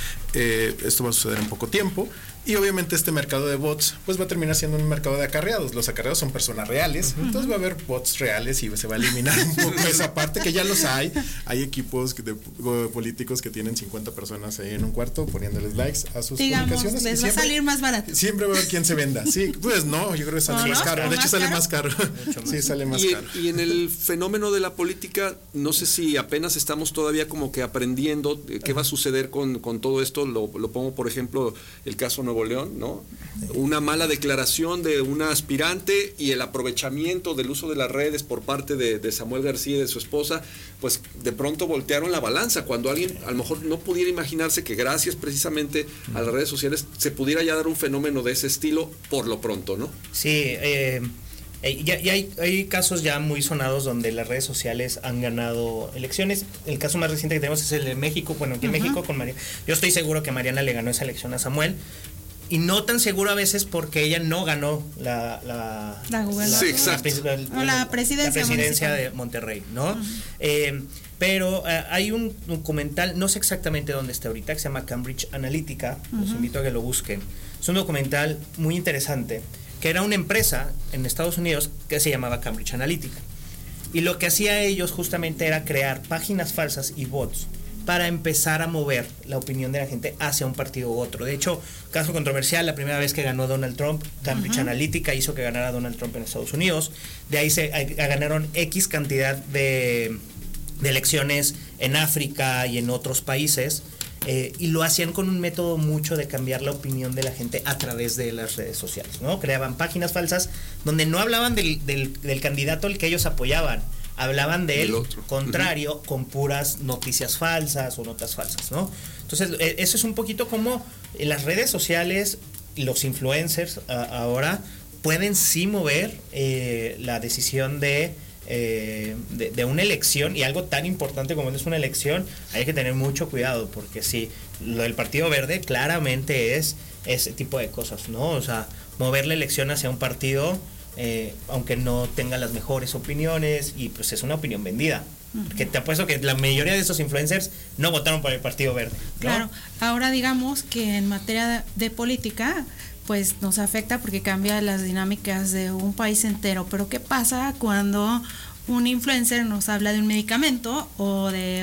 Eh, esto va a suceder en poco tiempo, y obviamente este mercado de bots pues va a terminar siendo un mercado de acarreados. Los acarreados son personas reales, uh-huh. entonces va a haber bots reales y se va a eliminar un poco esa parte, que ya los hay. Hay equipos de, de políticos que tienen cincuenta personas ahí en un cuarto poniéndoles likes a sus Digamos, publicaciones. les va siempre, a salir más barato. Siempre va a haber quien se venda. Sí, pues no, yo creo que sale ¿No, más no? caro. De hecho, más sale caro? más caro. Más. Sí, sale más y, caro. Y en el fenómeno de la política, no sé si apenas estamos todavía como que aprendiendo qué va a suceder con, con todo esto. Lo, lo pongo, por ejemplo, el caso Nuevo León, ¿no? Una mala declaración de una aspirante y el aprovechamiento del uso de las redes por parte de, de Samuel García y de su esposa, pues de pronto voltearon la balanza, cuando alguien a lo mejor no pudiera imaginarse que gracias precisamente a las redes sociales se pudiera ya dar un fenómeno de ese estilo por lo pronto, ¿no? Sí, eh, eh, ya, ya hay, hay casos ya muy sonados donde las redes sociales han ganado elecciones. El caso más reciente que tenemos es el de México, bueno, aquí en uh-huh. México con Mariana. Yo estoy seguro que Mariana le ganó esa elección a Samuel. Y no tan seguro a veces porque ella no ganó la la, la, la, la, sí, la, la, la presidencia, la presidencia de Monterrey, ¿no? Uh-huh. Eh, pero uh, hay un documental, no sé exactamente dónde está ahorita, que se llama Cambridge Analytica, uh-huh. los invito a que lo busquen. Es un documental muy interesante, que era una empresa en Estados Unidos que se llamaba Cambridge Analytica. Y lo que hacía ellos justamente era crear páginas falsas y bots para empezar a mover la opinión de la gente hacia un partido u otro. De hecho, caso controversial, la primera vez que ganó Donald Trump, Cambridge uh-huh. Analytica hizo que ganara Donald Trump en Estados Unidos. De ahí se a, a ganaron X cantidad de, de elecciones en África y en otros países, eh, y lo hacían con un método mucho de cambiar la opinión de la gente a través de las redes sociales, ¿no? Creaban páginas falsas donde no hablaban del, del, del candidato al que ellos apoyaban, hablaban del contrario uh-huh. con puras noticias falsas o notas falsas, ¿no? Entonces, eso es un poquito como las redes sociales, los influencers a, ahora pueden sí mover eh, la decisión de, eh, de, de una elección, y algo tan importante como es una elección, hay que tener mucho cuidado, porque sí, lo del Partido Verde claramente es ese tipo de cosas, ¿no? O sea, mover la elección hacia un partido Eh, aunque no tenga las mejores opiniones, y pues es una opinión vendida. Uh-huh. Que te apuesto que la mayoría de esos influencers no votaron por el Partido Verde, ¿no? Claro, ahora digamos que en materia de política pues nos afecta porque cambia las dinámicas de un país entero, pero ¿qué pasa cuando un influencer nos habla de un medicamento o de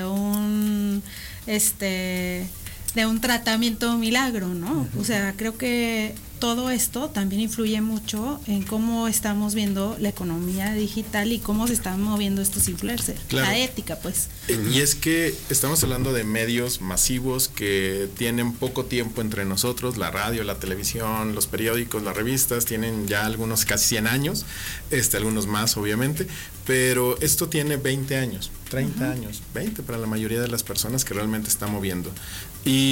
un este de un tratamiento milagro, ¿no? Uh-huh. O sea, creo que todo esto también influye mucho en cómo estamos viendo la economía digital y cómo se están moviendo estos influencers. Claro. La ética, pues. Y es que estamos hablando de medios masivos que tienen poco tiempo entre nosotros, la radio, la televisión, los periódicos, las revistas, tienen ya algunos casi cien años, este, algunos más obviamente, pero esto tiene veinte años, treinta uh-huh. años, veinte para la mayoría de las personas que realmente está moviendo. Y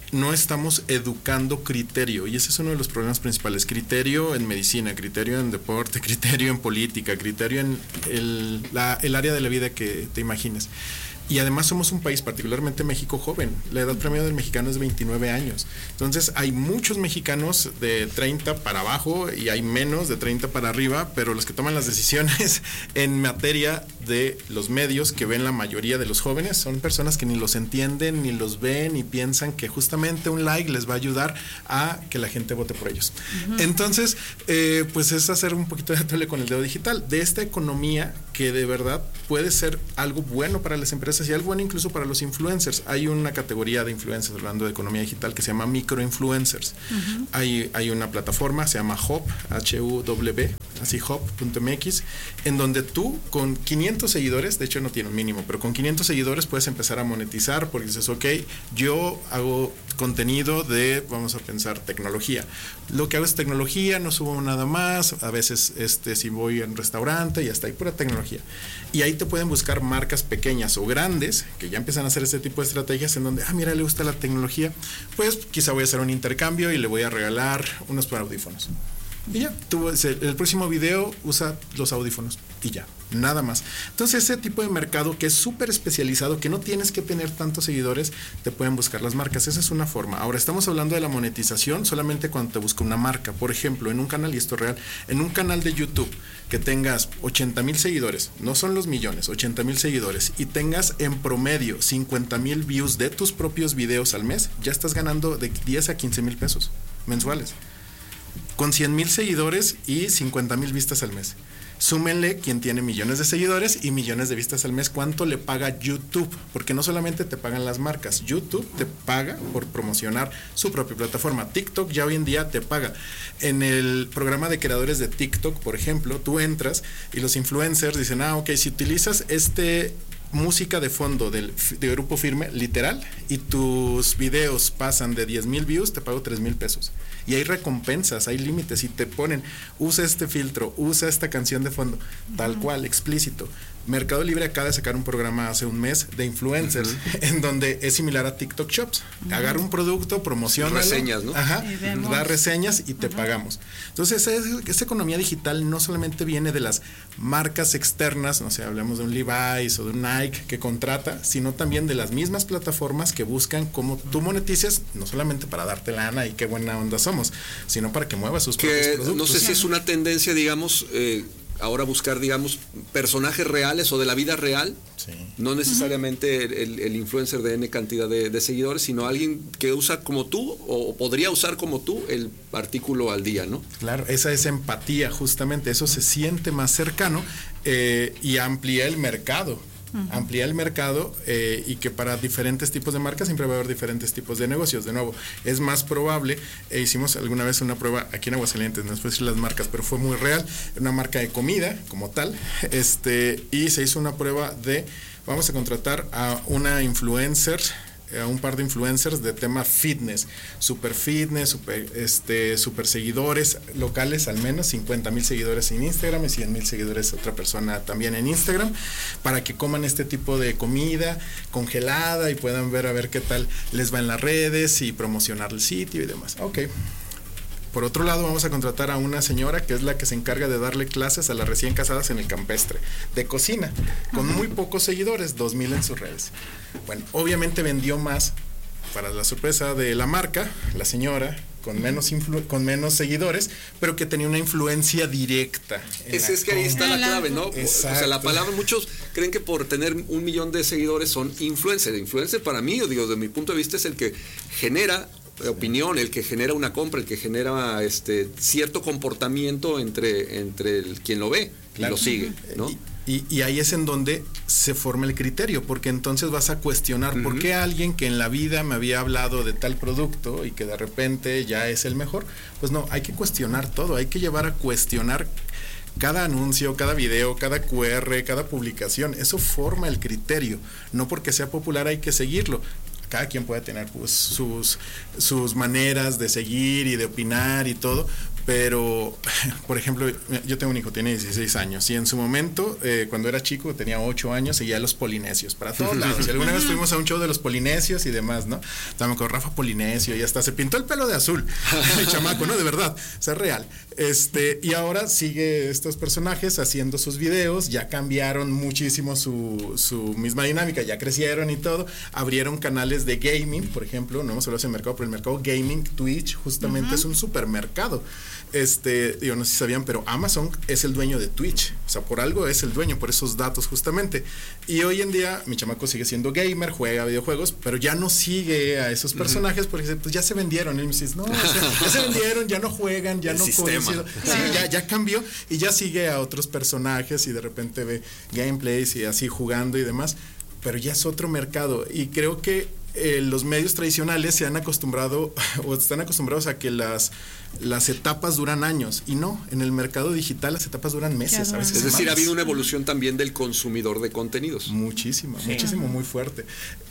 no estamos educando criterio, y ese es uno de los problemas principales. Criterio en medicina, criterio en deporte, criterio en política, criterio en el, la, el área de la vida que te imagines. Y además somos un país, particularmente México, joven. La edad promedio del mexicano es veintinueve años. Entonces hay muchos mexicanos de treinta para abajo y hay menos de treinta para arriba, pero los que toman las decisiones en materia de los medios que ven la mayoría de los jóvenes son personas que ni los entienden, ni los ven y piensan que justamente un like les va a ayudar a que la gente vote por ellos. Uh-huh. Entonces, eh, pues es hacer un poquito de atole con el dedo digital de esta economía que de verdad puede ser algo bueno para las empresas y algo bueno incluso para los influencers. Hay una categoría de influencers, hablando de economía digital, que se llama microinfluencers. Uh-huh. Hay, hay una plataforma, se llama Hub, H U W, así hub punto m x, en donde tú con quinientos seguidores, de hecho no tiene un mínimo, pero con quinientos seguidores puedes empezar a monetizar porque dices, ok, yo hago contenido de, vamos a pensar, tecnología. Lo que hago es tecnología, no subo nada más, a veces este, si voy a un restaurante y hasta ahí pura tecnología. Y ahí te pueden buscar marcas pequeñas o grandes que ya empiezan a hacer este tipo de estrategias en donde, ah, mira, le gusta la tecnología, pues quizá voy a hacer un intercambio y le voy a regalar unos audífonos. Y ya, tú, el próximo video usa los audífonos y ya, nada más. Entonces ese tipo de mercado que es súper especializado, que no tienes que tener tantos seguidores, te pueden buscar las marcas. Esa es una forma. Ahora estamos hablando de la monetización solamente cuando te busca una marca. Por ejemplo, en un canal, y esto es real, en un canal de YouTube que tengas ochenta mil seguidores, no son los millones, ochenta mil seguidores, y tengas en promedio cincuenta mil views de tus propios videos al mes, ya estás ganando de diez a quince mil pesos mensuales. Con cien mil seguidores y cincuenta mil vistas al mes. Súmenle quien tiene millones de seguidores y millones de vistas al mes, ¿cuánto le paga YouTube? Porque no solamente te pagan las marcas, YouTube te paga por promocionar su propia plataforma. TikTok ya hoy en día te paga. En el programa de creadores de TikTok, por ejemplo, tú entras y los influencers dicen, ah, ok, si utilizas este música de fondo del de Grupo Firme, literal, y tus videos pasan de diez mil views, te pago tres mil pesos. Y hay recompensas, hay límites, y te ponen, usa este filtro, usa esta canción de fondo, tal uh-huh. cual, explícito. Mercado Libre acaba de sacar un programa hace un mes de influencers, uh-huh. en donde es similar a TikTok Shops. Uh-huh. Agarra un producto, promociona. Reseñas, ¿no? Ajá, da reseñas y te uh-huh. pagamos. Entonces, esta economía digital no solamente viene de las marcas externas, no sé, hablamos de un Levi's o de un Nike que contrata, sino también de las mismas plataformas que buscan cómo tú monetices, no solamente para darte lana y qué buena onda somos, sino para que muevas sus que, propios productos. No sé si es una tendencia, digamos, eh, ahora buscar, digamos, personajes reales o de la vida real, sí. no necesariamente uh-huh. el, el influencer de N cantidad de, de seguidores, sino alguien que usa como tú o podría usar como tú el artículo al día, ¿no? Claro, esa es empatía, justamente, eso uh-huh. se siente más cercano eh, y amplía el mercado. Uh-huh. Ampliar el mercado eh, y que para diferentes tipos de marcas siempre va a haber diferentes tipos de negocios. De nuevo, es más probable, eh, hicimos alguna vez una prueba aquí en Aguascalientes, no puedo decir las marcas, pero fue muy real, una marca de comida como tal, este y se hizo una prueba de, vamos a contratar a una influencer, a un par de influencers de tema fitness, super fitness, super, este, super seguidores locales, al menos cincuenta mil seguidores en Instagram y cien mil seguidores otra persona también en Instagram, para que coman este tipo de comida congelada y puedan ver a ver qué tal les va en las redes y promocionar el sitio y demás. Ok. Por otro lado, vamos a contratar a una señora que es la que se encarga de darle clases a las recién casadas en el campestre, de cocina, con muy pocos seguidores, dos mil en sus redes. Bueno, obviamente vendió más, para la sorpresa de la marca, la señora, con menos influ- con menos seguidores, pero que tenía una influencia directa. Ese es que ahí está la clave, ¿no? Exacto. O sea, la palabra, muchos creen que por tener un millón de seguidores son influencer. Influencer para mí, yo digo, desde mi punto de vista, es el que genera opinión, el que genera una compra, el que genera este cierto comportamiento entre, entre el, quien lo ve claro. y lo sigue, ¿no? Y, y, y ahí es en donde se forma el criterio, porque entonces vas a cuestionar uh-huh. por qué alguien que en la vida me había hablado de tal producto y que de repente ya es el mejor, pues no, hay que cuestionar todo, hay que llevar a cuestionar cada anuncio, cada video, cada cu erre, cada publicación. Eso forma el criterio, no porque sea popular hay que seguirlo. Cada quien puede tener pues sus, sus maneras de seguir y de opinar y todo, Pero, por ejemplo, yo tengo un hijo, tiene dieciséis años, y en su momento, eh, cuando era chico, tenía ocho años, seguía a los polinesios, para todos lados. Y alguna vez fuimos a un show de los polinesios y demás, ¿no? Estábamos con Rafa Polinesio y hasta se pintó el pelo de azul, el chamaco, ¿no? De verdad, o sea, real. Este, y ahora sigue estos personajes haciendo sus videos, ya cambiaron muchísimo su, su misma dinámica, ya crecieron y todo, abrieron canales de gaming, por ejemplo, no hemos hablado de ese mercado, pero el mercado gaming, Twitch, justamente uh-huh. es un supermercado. Este, digo, no sé si sabían, pero Amazon es el dueño de Twitch, o sea, por algo es el dueño, por esos datos justamente. Y hoy en día mi chamaco sigue siendo gamer, juega videojuegos, pero ya no sigue a esos personajes uh-huh. porque pues ya se vendieron. Y me dices, no, o sea, ya se vendieron, ya no juegan, ya el no conocido. Sí, ya, ya cambió y ya sigue a otros personajes y de repente ve gameplays y así jugando y demás, pero ya es otro mercado. Y creo que eh, los medios tradicionales se han acostumbrado o están acostumbrados a que las las etapas duran años, y no, en el mercado digital las etapas duran meses, a veces es decir, semanas. Ha habido una evolución también del consumidor de contenidos. Muchísimo, sí. muchísimo, muy fuerte.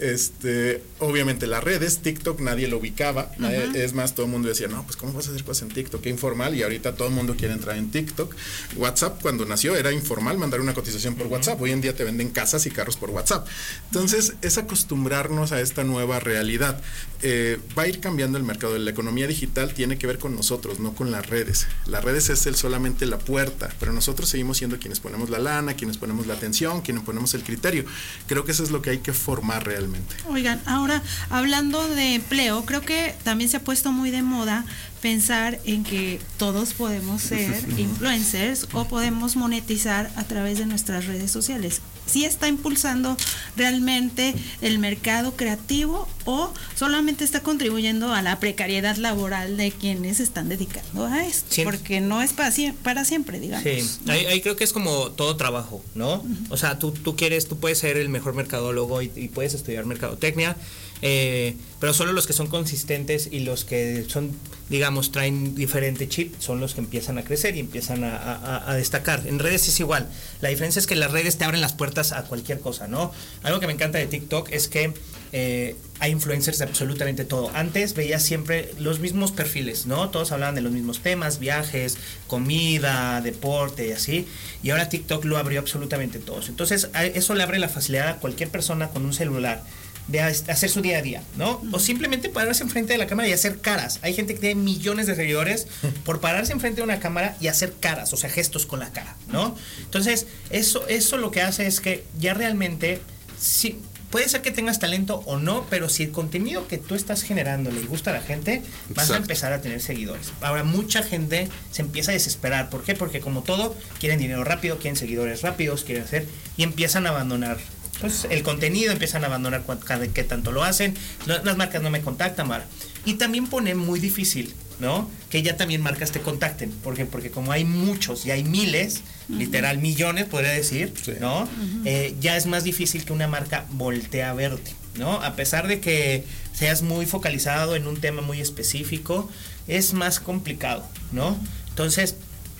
Este, obviamente las redes, TikTok nadie lo ubicaba, uh-huh. nadie, es más, todo el mundo decía, no, pues cómo vas a hacer cosas en TikTok, qué informal, y ahorita todo el mundo quiere entrar en TikTok. WhatsApp cuando nació era informal mandar una cotización por uh-huh. WhatsApp, hoy en día te venden casas y carros por WhatsApp. Entonces, uh-huh. es acostumbrarnos a esta nueva realidad. Eh, va a ir cambiando el mercado, la economía digital tiene que ver con nosotros, no con las redes. Las redes es el, solamente la puerta, pero nosotros seguimos siendo quienes ponemos la lana, quienes ponemos la atención, quienes ponemos el criterio. Creo que eso es lo que hay que formar realmente. Oigan, ahora hablando de empleo, creo que también se ha puesto muy de moda pensar en que todos podemos ser influencers o podemos monetizar a través de nuestras redes sociales. ¿Sí está impulsando realmente el mercado creativo o solamente está contribuyendo a la precariedad laboral de quienes están dedicando a esto? Sí. Porque no es para, para siempre, digamos. Sí, ¿no? ahí, ahí creo que es como todo trabajo, ¿no? Uh-huh. O sea, tú, tú quieres, tú puedes ser el mejor mercadólogo y, y puedes estudiar mercadotecnia, eh, pero solo los que son consistentes y los que son, digamos, traen diferente chip son los que empiezan a crecer y empiezan a, a, a destacar. En redes es igual. La diferencia es que las redes te abren las puertas a cualquier cosa, ¿no? Algo que me encanta de TikTok es que eh, hay influencers de absolutamente todo. Antes veía siempre los mismos perfiles, ¿no? Todos hablaban de los mismos temas, viajes, comida, deporte y así. Y ahora TikTok lo abrió absolutamente todos. Entonces, eso le abre la facilidad a cualquier persona con un celular de hacer su día a día, ¿no? O simplemente pararse enfrente de la cámara y hacer caras. Hay gente que tiene millones de seguidores por pararse enfrente de una cámara y hacer caras, o sea, gestos con la cara, ¿no? Entonces, eso, eso lo que hace es que ya realmente, sí, puede ser que tengas talento o no, pero si el contenido que tú estás generando le gusta a la gente, vas Exacto. a empezar a tener seguidores. Ahora, mucha gente se empieza a desesperar. ¿Por qué? Porque como todo, quieren dinero rápido, quieren seguidores rápidos, quieren hacer, y empiezan a abandonar pues el contenido, empiezan a abandonar cada qué tanto lo hacen, las marcas no me contactan, Mara. Y también pone muy difícil, ¿no? Que ya también marcas te contacten, porque porque como hay muchos y hay miles, uh-huh. literal millones podría decir, sí. ¿no? Uh-huh. Eh, ya es más difícil que una marca voltee a verte, ¿no? A pesar de que seas muy focalizado en un tema muy específico, es más complicado, ¿no? Entonces,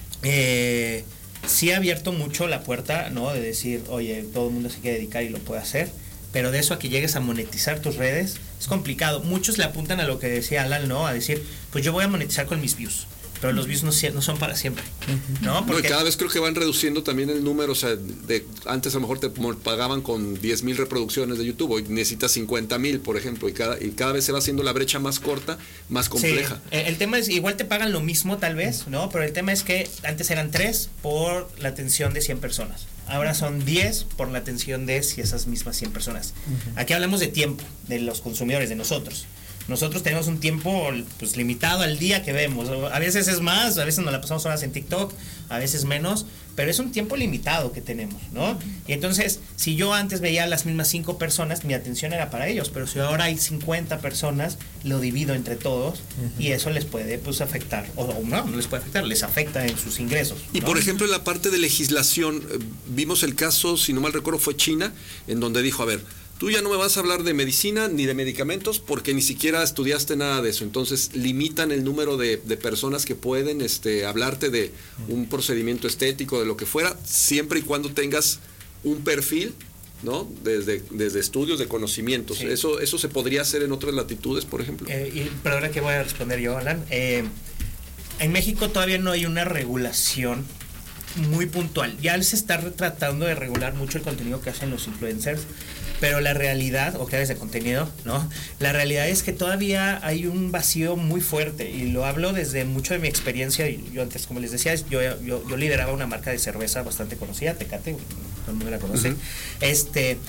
eh sí ha abierto mucho la puerta, ¿no? De decir, oye, todo el mundo se quiere dedicar y lo puede hacer, pero de eso a que llegues a monetizar tus redes es complicado. Muchos le apuntan a lo que decía Alan, ¿no? A decir, pues yo voy a monetizar con mis views, pero los views no, no son para siempre, ¿no? Porque no, y cada vez creo que van reduciendo también el número, o sea, de, antes a lo mejor te pagaban con diez mil reproducciones de YouTube, hoy necesitas cincuenta mil, por ejemplo, y cada, y cada vez se va haciendo la brecha más corta, más compleja. Sí, el tema es, igual te pagan lo mismo tal vez, ¿no? Pero el tema es que antes eran tres por la atención de cien personas. Ahora son diez por la atención de esas mismas cien personas. Uh-huh. Aquí hablamos de tiempo, de los consumidores, de nosotros. Nosotros tenemos un tiempo pues limitado al día que vemos. A veces es más, a veces nos la pasamos horas en TikTok, a veces menos, pero es un tiempo limitado que tenemos, ¿no? Y entonces, si yo antes veía a las mismas cinco personas, mi atención era para ellos, pero si ahora hay cincuenta personas, lo divido entre todos uh-huh. y eso les puede pues afectar, o, o no, no les puede afectar, les afecta en sus ingresos, ¿no? Y por ejemplo, en la parte de legislación, vimos el caso, si no mal recuerdo, fue China, en donde dijo, a ver, tú ya no me vas a hablar de medicina ni de medicamentos porque ni siquiera estudiaste nada de eso. Entonces limitan el número de, de personas que pueden este, hablarte de un procedimiento estético, de lo que fuera, siempre y cuando tengas un perfil, ¿no? Desde, desde estudios de conocimientos. Sí. Eso, eso se podría hacer en otras latitudes, por ejemplo. Eh, y, pero ahora que voy a responder yo, Alan. Eh, en México todavía no hay una regulación muy puntual. Ya se está tratando de regular mucho el contenido que hacen los influencers, pero la realidad, o creadores de contenido, ¿no? La realidad es que todavía hay un vacío muy fuerte, y lo hablo desde mucho de mi experiencia. Yo antes, como les decía, yo, yo, yo lideraba una marca de cerveza bastante conocida, Tecate, todo el mundo la conoce. Uh-huh. Este...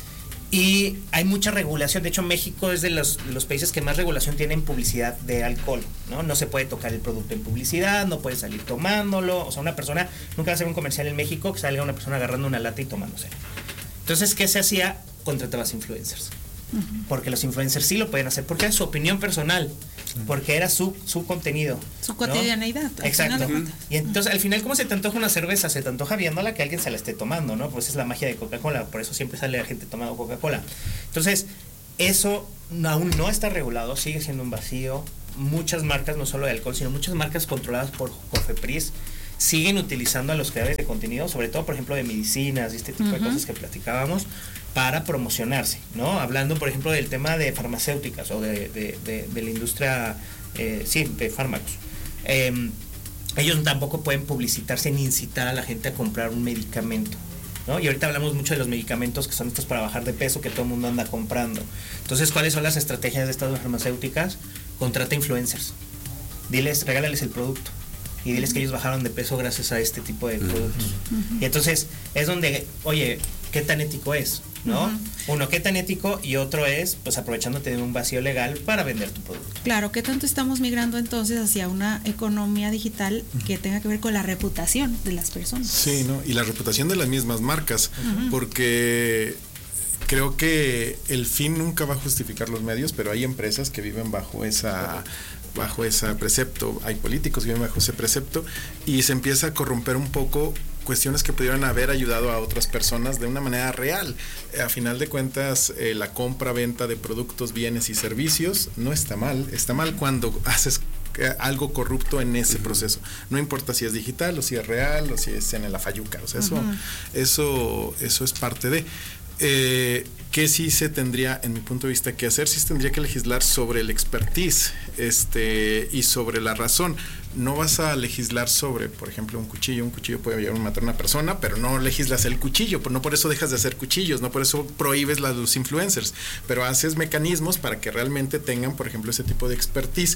Y hay mucha regulación. De hecho, México es de los, de los países que más regulación tiene en publicidad de alcohol, ¿no? No se puede tocar el producto en publicidad, no puede salir tomándolo. O sea, una persona, nunca va a hacer un comercial en México que salga una persona agarrando una lata y tomándose. Entonces, ¿qué se hacía? Contratabas influencers. Uh-huh. Porque los influencers sí lo pueden hacer, porque era su opinión personal, porque era su, su contenido, su cotidianeidad, ¿no? Exacto. Y entonces al final, ¿cómo se te antoja una cerveza? Se te antoja viéndola que alguien se la esté tomando, ¿no? Pues es la magia de Coca-Cola, por eso siempre sale la gente tomando Coca-Cola. Entonces, eso aún no está regulado, sigue siendo un vacío. Muchas marcas, no solo de alcohol, sino muchas marcas controladas por Cofepris, siguen utilizando a los creadores de contenido, sobre todo, por ejemplo, de medicinas y este tipo uh-huh. de cosas que platicábamos, para promocionarse, ¿no? Hablando, por ejemplo, del tema de farmacéuticas o de, de, de, de la industria, eh, sí, de fármacos. Eh, ellos tampoco pueden publicitarse ni incitar a la gente a comprar un medicamento, ¿no? Y ahorita hablamos mucho de los medicamentos que son estos para bajar de peso que todo el mundo anda comprando. Entonces, ¿cuáles son las estrategias de estas farmacéuticas? Contrata influencers. Diles, regálales el producto. Y diles que ellos bajaron de peso gracias a este tipo de productos. Uh-huh. Y entonces es donde, oye, ¿qué tan ético es? ¿No? Uh-huh. Uno, ¿qué tan ético? Y otro es, pues, aprovechándote de un vacío legal para vender tu producto. Claro, ¿qué tanto estamos migrando entonces hacia una economía digital uh-huh. que tenga que ver con la reputación de las personas? Sí, ¿no? Y la reputación de las mismas marcas, uh-huh. porque creo que el fin nunca va a justificar los medios, pero hay empresas que viven bajo esa... bajo ese precepto, hay políticos que viven bajo ese precepto, y se empieza a corromper un poco cuestiones que pudieran haber ayudado a otras personas de una manera real. A final de cuentas, eh, la compra-venta de productos, bienes y servicios no está mal, está mal cuando haces algo corrupto en ese uh-huh. proceso. No importa si es digital o si es real o si es en la fayuca, o sea, eso, uh-huh. eso, eso es parte de... Eh, que sí se tendría, en mi punto de vista, que hacer, sí se tendría que legislar sobre el expertise este, y sobre la razón. No vas a legislar sobre, por ejemplo, un cuchillo. Un cuchillo puede llegar a matar a una persona, pero no legislas el cuchillo, no por eso dejas de hacer cuchillos, no por eso prohíbes la de los influencers, pero haces mecanismos para que realmente tengan, por ejemplo, ese tipo de expertise,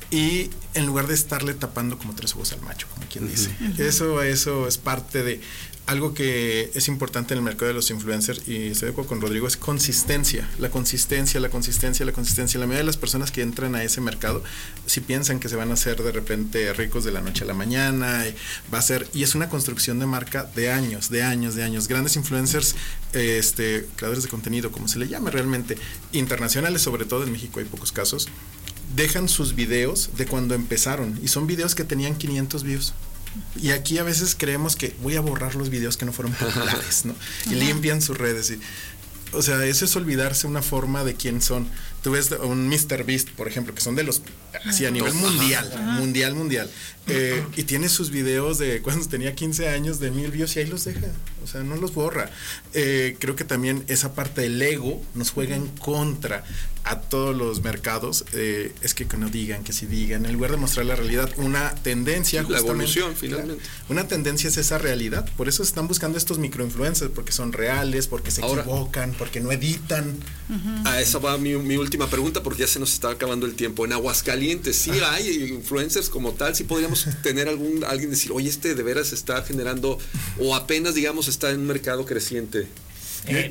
y en lugar de estarle tapando como tres ojos al macho, como quien dice. Uh-huh. Eso, eso es parte de... Algo que es importante en el mercado de los influencers, y estoy de acuerdo con Rodrigo, es consistencia, la consistencia, la consistencia, la consistencia. La mayoría de las personas que entran a ese mercado, si piensan que se van a hacer de repente ricos de la noche a la mañana, va a ser, y es una construcción de marca de años, de años, de años. Grandes influencers, este, creadores de contenido, como se le llame realmente, internacionales, sobre todo en México hay pocos casos, dejan sus videos de cuando empezaron, y son videos que tenían quinientos views. Y aquí a veces creemos que voy a borrar los videos que no fueron populares, ¿no? Y limpian sus redes. Y, o sea, eso es olvidarse una forma de quién son. Tú ves un míster Beast, por ejemplo, que son de los, así a nivel mundial, mundial, mundial. Eh, y tiene sus videos de cuando tenía quince años de mil views y ahí los deja. O sea, no los borra. Eh, creo que también esa parte del ego nos juega en contra a todos los mercados. Eh, es que no digan, que si digan, en lugar de mostrar la realidad, una tendencia. La evolución, finalmente. Una tendencia es esa realidad. Por eso están buscando estos microinfluencers, porque son reales, porque se Ahora, equivocan, porque no editan. Uh-huh. A esa va mi, mi última pregunta, porque ya se nos está acabando el tiempo. En Aguascalientes, ¿sí Ajá. hay influencers como tal? ¿Sí podríamos tener algún alguien decir, oye, este de veras está generando, o apenas, digamos, está en un mercado creciente? Eh,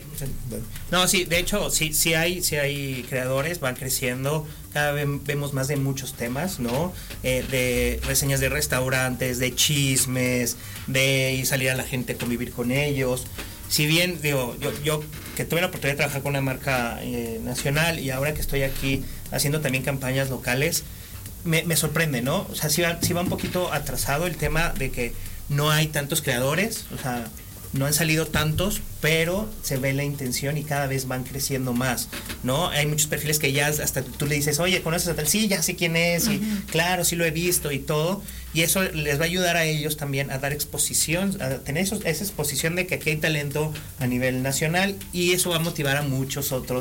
no, sí, de hecho, sí, sí hay, sí hay creadores, van creciendo, cada vez vemos más de muchos temas, ¿no? Eh, de reseñas de restaurantes, de chismes, de salir a la gente a convivir con ellos. Si bien, digo, yo, yo que tuve la oportunidad de trabajar con una marca eh, nacional, y ahora que estoy aquí haciendo también campañas locales, me, me sorprende, ¿no? O sea, sí va, sí va un poquito atrasado el tema de que no hay tantos creadores, o sea, no han salido tantos, pero se ve la intención y cada vez van creciendo más, ¿no? Hay muchos perfiles que ya hasta tú le dices, oye, ¿conoces a tal? Sí, ya sé quién es, y uh-huh. claro, sí lo he visto y todo, y eso les va a ayudar a ellos también a dar exposición, a tener esos, esa exposición de que aquí hay talento a nivel nacional, y eso va a motivar a muchos otros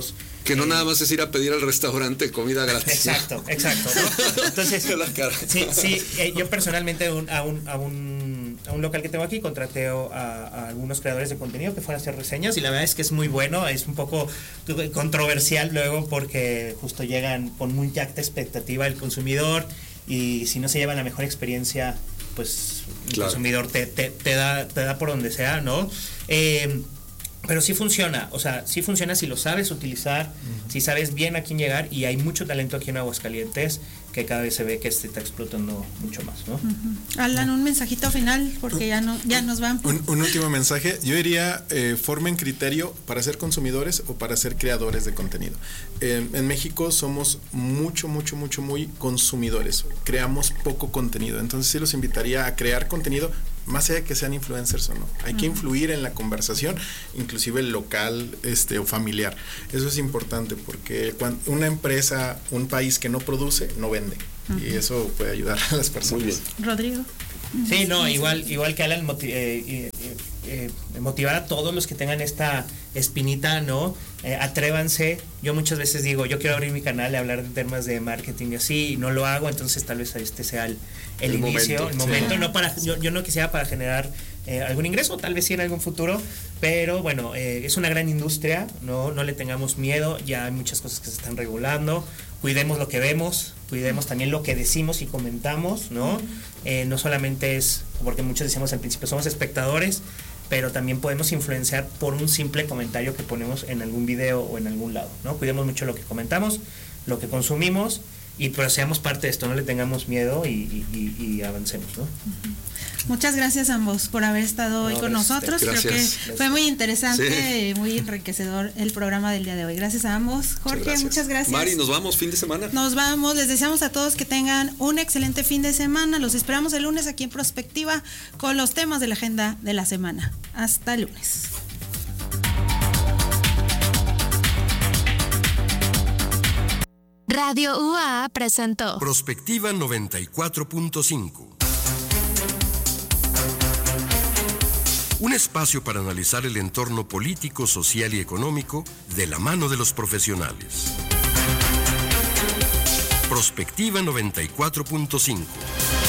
Que no eh, nada más es ir a pedir al restaurante comida gratis. Exacto, exacto, ¿no? Entonces, sí, sí, eh, yo personalmente un, a, un, a, un, a un local que tengo aquí contraté a, a algunos creadores de contenido que fueron a hacer reseñas y la verdad es que es muy bueno, es un poco controversial luego porque justo llegan con muy alta expectativa el consumidor y si no se lleva la mejor experiencia, pues el claro. consumidor te, te, te, da, te da por donde sea, ¿no? Eh, Pero sí funciona, o sea, sí funciona si lo sabes utilizar, uh-huh. si sabes bien a quién llegar y hay mucho talento aquí en Aguascalientes que cada vez se ve que se está explotando mucho más, ¿no? Uh-huh. Alan, un mensajito final porque ya no ya nos van. Un, un último mensaje, yo diría eh, formen criterio para ser consumidores o para ser creadores de contenido. Eh, en México somos mucho, mucho, mucho, muy consumidores, creamos poco contenido, entonces sí los invitaría a crear contenido más allá de que sean influencers o no, hay que influir en la conversación, inclusive local este, o familiar. Eso es importante porque cuando una empresa, un país que no produce, no vende. Uh-huh. Y eso puede ayudar a las personas. Muy bien. Rodrigo. Sí, no, igual, igual que Alan, motiv- eh, eh, eh, motivar a todos los que tengan esta espinita, ¿no? Eh, atrévanse. Yo muchas veces digo, yo quiero abrir mi canal y hablar de temas de marketing y así, y no lo hago, entonces tal vez este sea el, el, el inicio, momento, el momento. Sí. No para, yo, yo no quisiera para generar eh, algún ingreso, tal vez sí en algún futuro, pero bueno, eh, es una gran industria, ¿no? No le tengamos miedo, ya hay muchas cosas que se están regulando, cuidemos lo que vemos, cuidemos también lo que decimos y comentamos, ¿no? Eh, no solamente es, porque muchos decíamos al principio, somos espectadores, pero también podemos influenciar por un simple comentario que ponemos en algún video o en algún lado, ¿no? Cuidemos mucho lo que comentamos, lo que consumimos, y pero seamos parte de esto, no le tengamos miedo y, y, y, y avancemos, ¿no? Uh-huh. Muchas gracias a ambos por haber estado hoy no, con nosotros. Gracias. Creo que Gracias. fue muy interesante, sí. muy enriquecedor el programa del día de hoy. Gracias a ambos. Jorge, muchas gracias. muchas gracias. Mari, nos vamos fin de semana. Nos vamos, les deseamos a todos que tengan un excelente fin de semana. Los esperamos el lunes aquí en Prospectiva con los temas de la agenda de la semana. Hasta el lunes. Radio U A A presentó Prospectiva noventa y cuatro punto cinco. Un espacio para analizar el entorno político, social y económico de la mano de los profesionales. Prospectiva noventa y cuatro punto cinco.